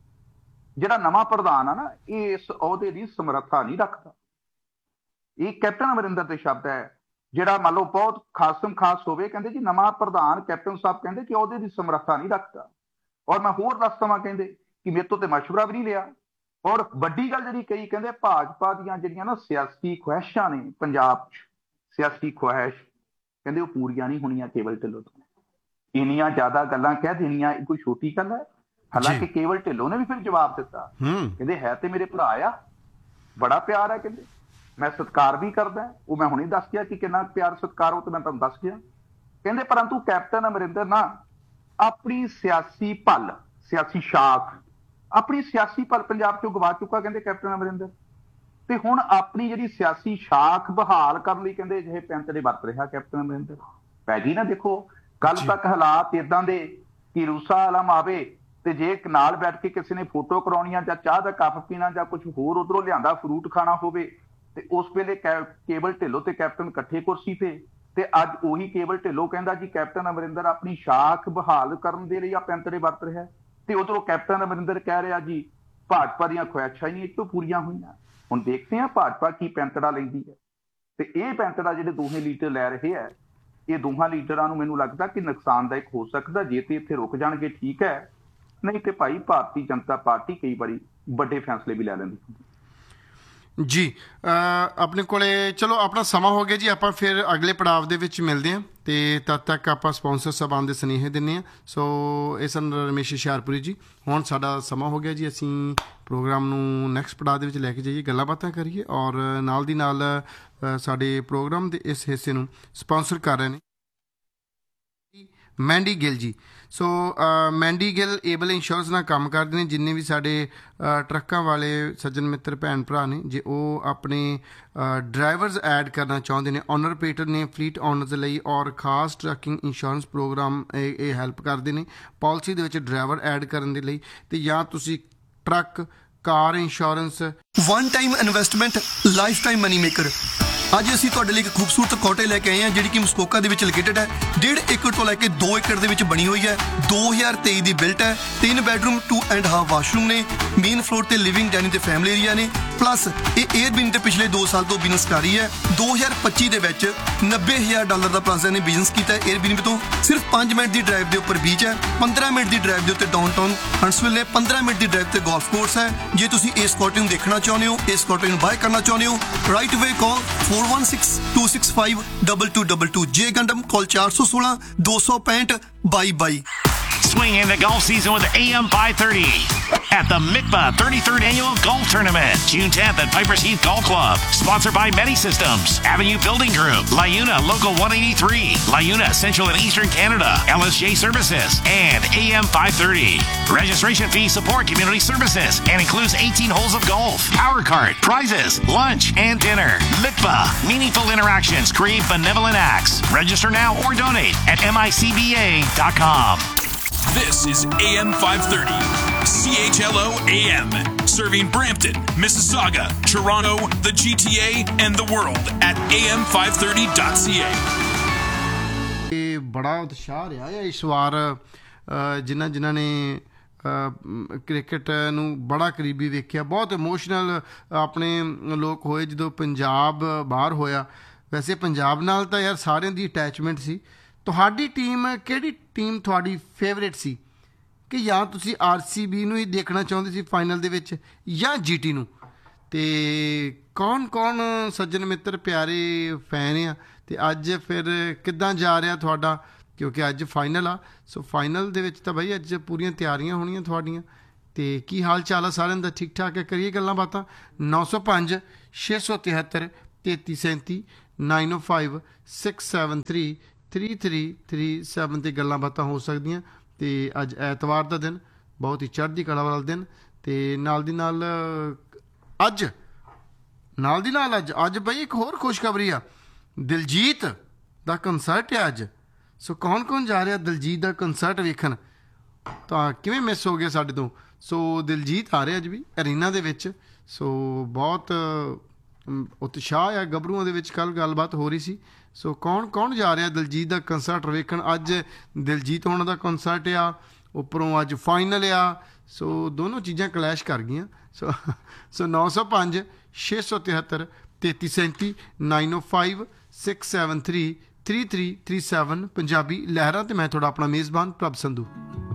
S1: ਜਿਹੜਾ ਨਵਾਂ ਪ੍ਰਧਾਨ ਆ ਨਾ, ਇਹ ਇਸ ਅਹੁਦੇ ਦੀ ਸਮਰੱਥਾ ਨਹੀਂ ਰੱਖਦਾ। ਇਹ ਕੈਪਟਨ ਅਮਰਿੰਦਰ ਦੇ ਸ਼ਬਦ ਹੈ। ਜਿਹੜਾ ਮੰਨ ਲਓ ਬਹੁਤ ਖਾਸਮ ਖਾਸ ਹੋਵੇ, ਕਹਿੰਦੇ ਜੀ ਨਵਾਂ ਪ੍ਰਧਾਨ ਕੈਪਟਨ ਸਾਹਿਬ ਕਹਿੰਦੇ ਕਿ ਅਹੁਦੇ ਦੀ ਸਮਰੱਥਾ ਨਹੀਂ ਰੱਖਦਾ। ਔਰ ਮੈਂ ਹੋਰ ਦੱਸ ਦੇਵਾਂ, ਕਹਿੰਦੇ ਕਿ ਮੇਰੇ ਤੋਂ ਤੇ ਮਸ਼ਵਰਾ ਵੀ ਨਹੀਂ ਲਿਆ। ਔਰ ਵੱਡੀ ਗੱਲ ਜਿਹੜੀ ਕਹੀ, ਕਹਿੰਦੇ ਭਾਜਪਾ ਦੀਆਂ ਜਿਹੜੀਆਂ ਨਾ ਸਿਆਸੀ ਖੁਆਇਸ਼ਾਂ ਨੇ ਪੰਜਾਬ 'ਚ, ਸਿਆਸੀ ਖੁਆਇਸ਼ ਕਹਿੰਦੇ ਉਹ ਪੂਰੀਆਂ ਨਹੀਂ ਹੋਣੀਆਂ ਕੇਵਲ ਢਿੱਲੋਂ ਤੋਂ। ਇੰਨੀਆਂ ਜ਼ਿਆਦਾ ਗੱਲਾਂ ਕਹਿ ਦੇਣੀਆਂ ਇਹ ਕੋਈ ਛੋਟੀ ਗੱਲ ਹੈ। ਹਾਲਾਂਕਿ ਕੇਵਲ ਢਿੱਲੋਂ ਨੇ ਵੀ ਫਿਰ ਜਵਾਬ ਦਿੱਤਾ, ਕਹਿੰਦੇ ਹੈ ਤੇ ਮੇਰੇ ਭਰਾ ਆ, ਬੜਾ ਪਿਆਰ ਹੈ, ਕਹਿੰਦੇ ਮੈਂ ਸਤਿਕਾਰ ਵੀ ਕਰਦਾ। ਉਹ ਮੈਂ ਹੁਣੇ ਦੱਸ ਗਿਆ ਕਿ ਕਿੰਨਾ ਪਿਆਰ ਸਤਿਕਾਰ, ਉਹ ਤੇ ਮੈਂ ਤੁਹਾਨੂੰ ਦੱਸ ਗਿਆ। ਕਹਿੰਦੇ ਪਰੰਤੂ ਕੈਪਟਨ ਅਮਰਿੰਦਰ ਨਾ ਆਪਣੀ ਸਿਆਸੀ ਪਲ, ਸਿਆਸੀ ਸ਼ਾਖ, ਆਪਣੀ ਸਿਆਸੀ ਪਲ ਪੰਜਾਬ ਚੋਂ ਗਵਾ ਚੁੱਕਾ, ਕਹਿੰਦੇ ਕੈਪਟਨ ਅਮਰਿੰਦਰ। ਤੇ ਹੁਣ ਆਪਣੀ ਜਿਹੜੀ ਸਿਆਸੀ ਸ਼ਾਖ ਬਹਾਲ ਕਰਨ ਲਈ ਕਹਿੰਦੇ ਅਜਿਹੇ ਪੈਂਤੜੇ ਵਰਤ ਰਿਹਾ ਕੈਪਟਨ ਅਮਰਿੰਦਰ। ਪੈ ਗਈ ਨਾ, ਦੇਖੋ ਕੱਲ ਤੱਕ ਹਾਲਾਤ ਇਦਾਂ ਦੇ ਕਿ ਰੂਸਾ ਆਲਮ ਆਵੇ ਤੇ ਜੇ ਨਾਲ ਬੈਠ ਕੇ ਕਿਸੇ ਨੇ ਫੋਟੋ ਕਰਾਉਣੀਆਂ ਜਾਂ ਚਾਹ ਦਾ ਕੱਪ ਪੀਣਾ ਜਾਂ ਕੁਝ ਹੋਰ ਉਧਰੋਂ ਲਿਆਂਦਾ ਫਰੂਟ ਖਾਣਾ ਹੋਵੇ, ਤੇ ਉਸ ਵੇਲੇ ਕੇਵਲ ਢਿੱਲੋਂ ਤੇ ਕੈਪਟਨ ਇਕੱਠੇ ਕੁਰਸੀ ਤੇ ਅੱਜ ਉਹੀ ਕੇਵਲ ਢਿੱਲੋਂ ਕਹਿੰਦਾ ਜੀ ਕੈਪਟਨ ਅਮਰਿੰਦਰ ਆਪਣੀ ਸ਼ਾਖ ਬਹਾਲ ਕਰਨ ਦੇ ਲਈ ਆ ਪੈਂਤੜੇ ਵਰਤ ਰਿਹਾ, ਤੇ ਉਧਰੋਂ ਕੈਪਟਨ ਅਮਰਿੰਦਰ ਕਹਿ ਰਿਹਾ ਜੀ ਭਾਜਪਾ ਦੀਆਂ ਖੁਆਇਸ਼ਾਂ ਹੀ ਇਹ ਤੋਂ ਪੂਰੀਆਂ ਹੋਈਆਂ। ਹੁਣ ਦੇਖਦੇ ਹਾਂ ਭਾਜਪਾ ਕੀ ਪੈਂਤੜਾ ਲੈਂਦੀ ਹੈ। ਤੇ ਇਹ ਪੈਂਤੜਾ ਜਿਹੜੇ ਦੋਹੇ ਲੀਡਰ ਲੈ ਰਹੇ ਹੈ, ਇਹ ਦੋਹਾਂ ਲੀਡਰਾਂ ਨੂੰ ਮੈਨੂੰ ਲੱਗਦਾ ਕਿ ਨੁਕਸਾਨਦਾਇਕ ਹੋ ਸਕਦਾ। ਜੇ ਤੇ ਇੱਥੇ ਰੁਕ ਜਾਣਗੇ ਠੀਕ ਹੈ, ਨਹੀਂ ਤੇ ਭਾਈ ਭਾਰਤੀ ਜਨਤਾ ਪਾਰਟੀ ਕਈ ਵਾਰੀ ਵੱਡੇ ਫੈਸਲੇ ਵੀ ਲੈ ਲੈਂਦੀ
S2: ਜੀ। ਆਪਣੇ ਕੋਲੇ ਚਲੋ ਆਪਣਾ ਸਮਾਂ ਹੋ ਗਿਆ ਜੀ, ਆਪਾਂ ਫਿਰ ਅਗਲੇ ਪੜਾਵ ਦੇ ਵਿੱਚ ਮਿਲਦੇ ਹਾਂ, ਤੇ ਤਦ ਤੱਕ ਆਪਾਂ ਸਪਾਂਸਰ ਸਾਹਿਬਾਨ ਦੇ ਸੁਨੇਹੇ ਦਿੰਦੇ ਹਾਂ। ਸੋ ਇਹ ਸਨ ਰਮੇਸ਼ ਹੁਸ਼ਿਆਰਪੁਰੀ ਜੀ। ਹੁਣ ਸਾਡਾ ਸਮਾਂ ਹੋ ਗਿਆ ਜੀ, ਅਸੀਂ ਪ੍ਰੋਗਰਾਮ ਨੂੰ ਨੈਕਸਟ ਪੜਾਅ ਦੇ ਵਿੱਚ ਲੈ ਕੇ ਜਾਈਏ, ਗੱਲਾਂ ਬਾਤਾਂ ਕਰੀਏ। ਔਰ ਨਾਲ ਦੀ ਨਾਲ ਸਾਡੇ ਪ੍ਰੋਗਰਾਮ ਦੇ ਇਸ ਹਿੱਸੇ ਨੂੰ ਸਪਾਂਸਰ ਕਰ ਰਹੇ ਨੇ ਮੈਂਡੀ ਗਿੱਲ ਜੀ। ਸੋ ਮੈਂਡੀ ਗਿੱਲ ਏਬਲ ਇੰਸ਼ੋਰੈਂਸ ਨਾਲ ਕੰਮ ਕਰਦੇ ਨੇ। ਜਿੰਨੇ ਵੀ ਸਾਡੇ ਟਰੱਕਾਂ ਵਾਲੇ ਸੱਜਣ ਮਿੱਤਰ ਭੈਣ ਭਰਾ ਨੇ, ਜੇ ਉਹ ਆਪਣੇ ਡਰਾਈਵਰਸ ਐਡ ਕਰਨਾ ਚਾਹੁੰਦੇ ਨੇ, ਓਨਰ ਆਪਰੇਟਰ ਨੇ ਫਲੀਟ ਓਨਰਸ ਲਈ, ਔਰ ਖਾਸ ਟਰੱਕਿੰਗ ਇੰਸ਼ੋਰੈਂਸ ਪ੍ਰੋਗਰਾਮ ਇਹ ਹੈਲਪ ਕਰਦੇ ਨੇ ਪਾਲਿਸੀ ਦੇ ਵਿੱਚ ਡਰਾਈਵਰ ਐਡ ਕਰਨ ਦੇ ਲਈ। ਤੇ ਜਾਂ ਤੁਸੀਂ ਟਰੱਕ, ਕਾਰ insurance,
S3: one time investment, life time money maker. ਅੱਜ ਅਸੀਂ ਤੁਹਾਡੇ ਲਈ ਇੱਕ ਖੂਬਸੂਰਤ ਕੋਟੇਜ ਲੈ ਕੇ ਆਏ ਹਾਂ, ਜਿਹੜੀ ਕਿ ਮਸਕੋਕਾ ਦੇ ਵਿੱਚ ਲੋਕੇਟਡ ਹੈ। 1.5 ਏਕੜ ਤੋਂ ਲੈ ਕੇ 2 ਏਕੜ ਦੇ ਵਿੱਚ ਬਣੀ ਹੋਈ ਹੈ। 2023 ਦੀ ਬਿਲਟ ਹੈ। 3 ਬੈਡਰੂਮ 2.5 ਵਾਸ਼ਰੂਮ ਨੇ। ਮੇਨ ਫਲੋਰ ਤੇ ਲਿਵਿੰਗ, ਡਾਈਨਿੰਗ ਤੇ ਫੈਮਿਲੀ ਏਰੀਆ ਨੇ। ਪਲੱਸ ਇਹ 에ਅਰਬੀਨ ਤੇ ਪਿਛਲੇ 2 ਸਾਲ ਤੋਂ ਬਿਜ਼ਨਸ ਕਰ ਰਹੀ ਹੈ। 2025 ਦੇ ਵਿੱਚ $90,000 ਦਾ ਪਲੱਸ ਨੇ ਬਿਜ਼ਨਸ ਕੀਤਾ 에ਅਰਬੀਨ ਤੋਂ। ਸਿਰਫ 5 ਮਿੰਟ ਦੀ ਡਰਾਈਵ ਦੇ ਉੱਪਰ ਬੀਚ ਹੈ। 15 ਮਿੰਟ ਦੀ ਡਰਾਈਵ ਦੇ ਉੱਤੇ ਡਾਊਨਟਾਊਨ ਹੰਟਸਵਿਲ ਨੇ। 15 ਮਿੰਟ ਦੀ ਡਰਾਈਵ ਤੇ ਗੋਲਫ ਕੋਰਸ ਹੈ। ਜੇ ਤੁਸੀਂ ਇਸ ਕੋਟੇਜ ਨੂੰ ਦੇਖਣਾ ਚਾਹੁੰਦੇ ਹੋ, ਇਸ ਕੋਟੇਜ ਨੂੰ ਬਾਏ ਕਰਨਾ ਚਾਹੁੰਦੇ ਹੋ, ਰਾਈਟ ਵੇ ਕਾਲ 4162652222। ਜੇ ਗੰਡਮ ਕਾਲ 416 265 2222।
S4: Swing in the golf season with AM 530 at the MICBA 33rd Annual Golf Tournament, June 10th at Piper's Heath Golf Club. Sponsored by Medi Systems, Avenue Building Group, LiUNA Local 183, LiUNA Central and Eastern Canada, LSJ Services, and AM 530. Registration fees support community services and includes 18 holes of golf, power cart, prizes, lunch, and dinner. MICBA, meaningful interactions create benevolent acts. Register now or donate at micba.com.
S5: This is AM 530, CHLO AM, serving Brampton, Mississauga, Toronto, the GTA, and the world at am530.ca.
S2: ਇਹ ਬੜਾ ਉਤਸ਼ਾਹ ਰਿਹਾ ਹੈ ਇਸ ਵਾਰ, ਜਿਨ੍ਹਾਂ ਨੇ cricket ਨੂੰ ਬੜਾ ਕਰੀਬੀ ਵੇਖਿਆ। ਬਹੁਤ ਇਮੋਸ਼ਨਲ ਆਪਣੇ ਲੋਕ ਹੋਏ ਜਦੋਂ ਪੰਜਾਬ ਬਾਹਰ ਹੋਇਆ। ਵੈਸੇ ਪੰਜਾਬ ਨਾਲ ਤਾਂ ਯਾਰ ਸਾਰਿਆਂ ਦੀ ਅਟੈਚਮੈਂਟ ਸੀ। ਤੁਹਾਡੀ ਟੀਮ ਕਿਹੜੀ ਟੀਮ ਤੁਹਾਡੀ ਫੇਵਰੇਟ ਸੀ, ਕਿ ਜਾਂ ਤੁਸੀਂ RCB ਨੂੰ ਹੀ ਦੇਖਣਾ ਚਾਹੁੰਦੇ ਸੀ ਫਾਈਨਲ ਦੇ ਵਿੱਚ, ਜਾਂ GT ਨੂੰ? ਤੇ ਕੌਣ ਸੱਜਣ ਮਿੱਤਰ ਪਿਆਰੇ ਫੈਨ ਆ, ਤੇ ਅੱਜ ਫਿਰ ਕਿੱਦਾਂ ਜਾ ਰਿਹਾ ਤੁਹਾਡਾ? ਕਿਉਂਕਿ ਅੱਜ ਫਾਈਨਲ ਆ। ਸੋ ਫਾਈਨਲ ਦੇ ਵਿੱਚ ਤਾਂ ਬਈ ਅੱਜ ਪੂਰੀਆਂ ਤਿਆਰੀਆਂ ਹੋਣੀਆਂ ਤੁਹਾਡੀਆਂ, ਤੇ ਕੀ ਹਾਲ ਚਾਲ ਆ ਸਾਰਿਆਂ ਦਾ? ਠੀਕ ਠਾਕ ਹੈ? ਕਰੀਏ ਗੱਲਾਂ ਬਾਤਾਂ। 905 673 3337 905 673 3337 ਤੇ ਗੱਲਾਂ ਬਾਤਾਂ ਹੋ ਸਕਦੀਆਂ। ਤੇ ਅੱਜ ਐਤਵਾਰ ਦਾ ਦਿਨ, ਬਹੁਤ ਹੀ ਚੜ੍ਹਦੀ ਕਲਾ ਵਾਲਾ ਦਿਨ। ਤੇ ਨਾਲ ਦੀ ਨਾਲ ਅੱਜ ਬਈ ਇੱਕ ਹੋਰ ਖੁਸ਼ਖਬਰੀ ਆ, ਦਿਲਜੀਤ ਦਾ ਕੰਸਰਟ ਹੈ ਅੱਜ। ਸੋ ਕੌਣ ਜਾ ਰਿਹਾ ਦਿਲਜੀਤ ਦਾ ਕੰਸਰਟ ਵੇਖਣ? ਤਾਂ ਕਿਵੇਂ ਮਿਸ ਹੋ ਗਿਆ ਸਾਡੇ ਤੋਂ। ਸੋ ਦਿਲਜੀਤ ਆ ਰਿਹਾ ਅੱਜ ਵੀ ਅਰੀਨਾ ਦੇ ਵਿੱਚ। ਸੋ ਬਹੁਤ ਉਤਸ਼ਾਹ ਆ ਗੱਭਰੂਆਂ ਦੇ ਵਿੱਚ। ਕੱਲ੍ਹ ਗੱਲਬਾਤ ਹੋ ਰਹੀ ਸੀ। ਸੋ ਕੌਣ ਜਾ ਰਿਹਾ ਦਿਲਜੀਤ ਦਾ ਕੰਸਰਟ ਵੇਖਣ? ਅੱਜ ਦਿਲਜੀਤ ਹੋਣਾ ਦਾ ਕੰਸਰਟ ਆ, ਉੱਪਰੋਂ ਅੱਜ ਫਾਈਨਲ ਆ। ਸੋ ਦੋਨੋਂ ਚੀਜ਼ਾਂ ਕਲੈਸ਼ ਕਰ ਗਈਆਂ। ਸੋ 905 673 3337 905 673 3337 ਪੰਜਾਬੀ ਲਹਿਰਾਂ। ਤੇ ਮੈਂ ਤੁਹਾਡਾ ਆਪਣਾ ਮੇਜ਼ਬਾਨ ਪ੍ਰਭ ਸੰਧੂ।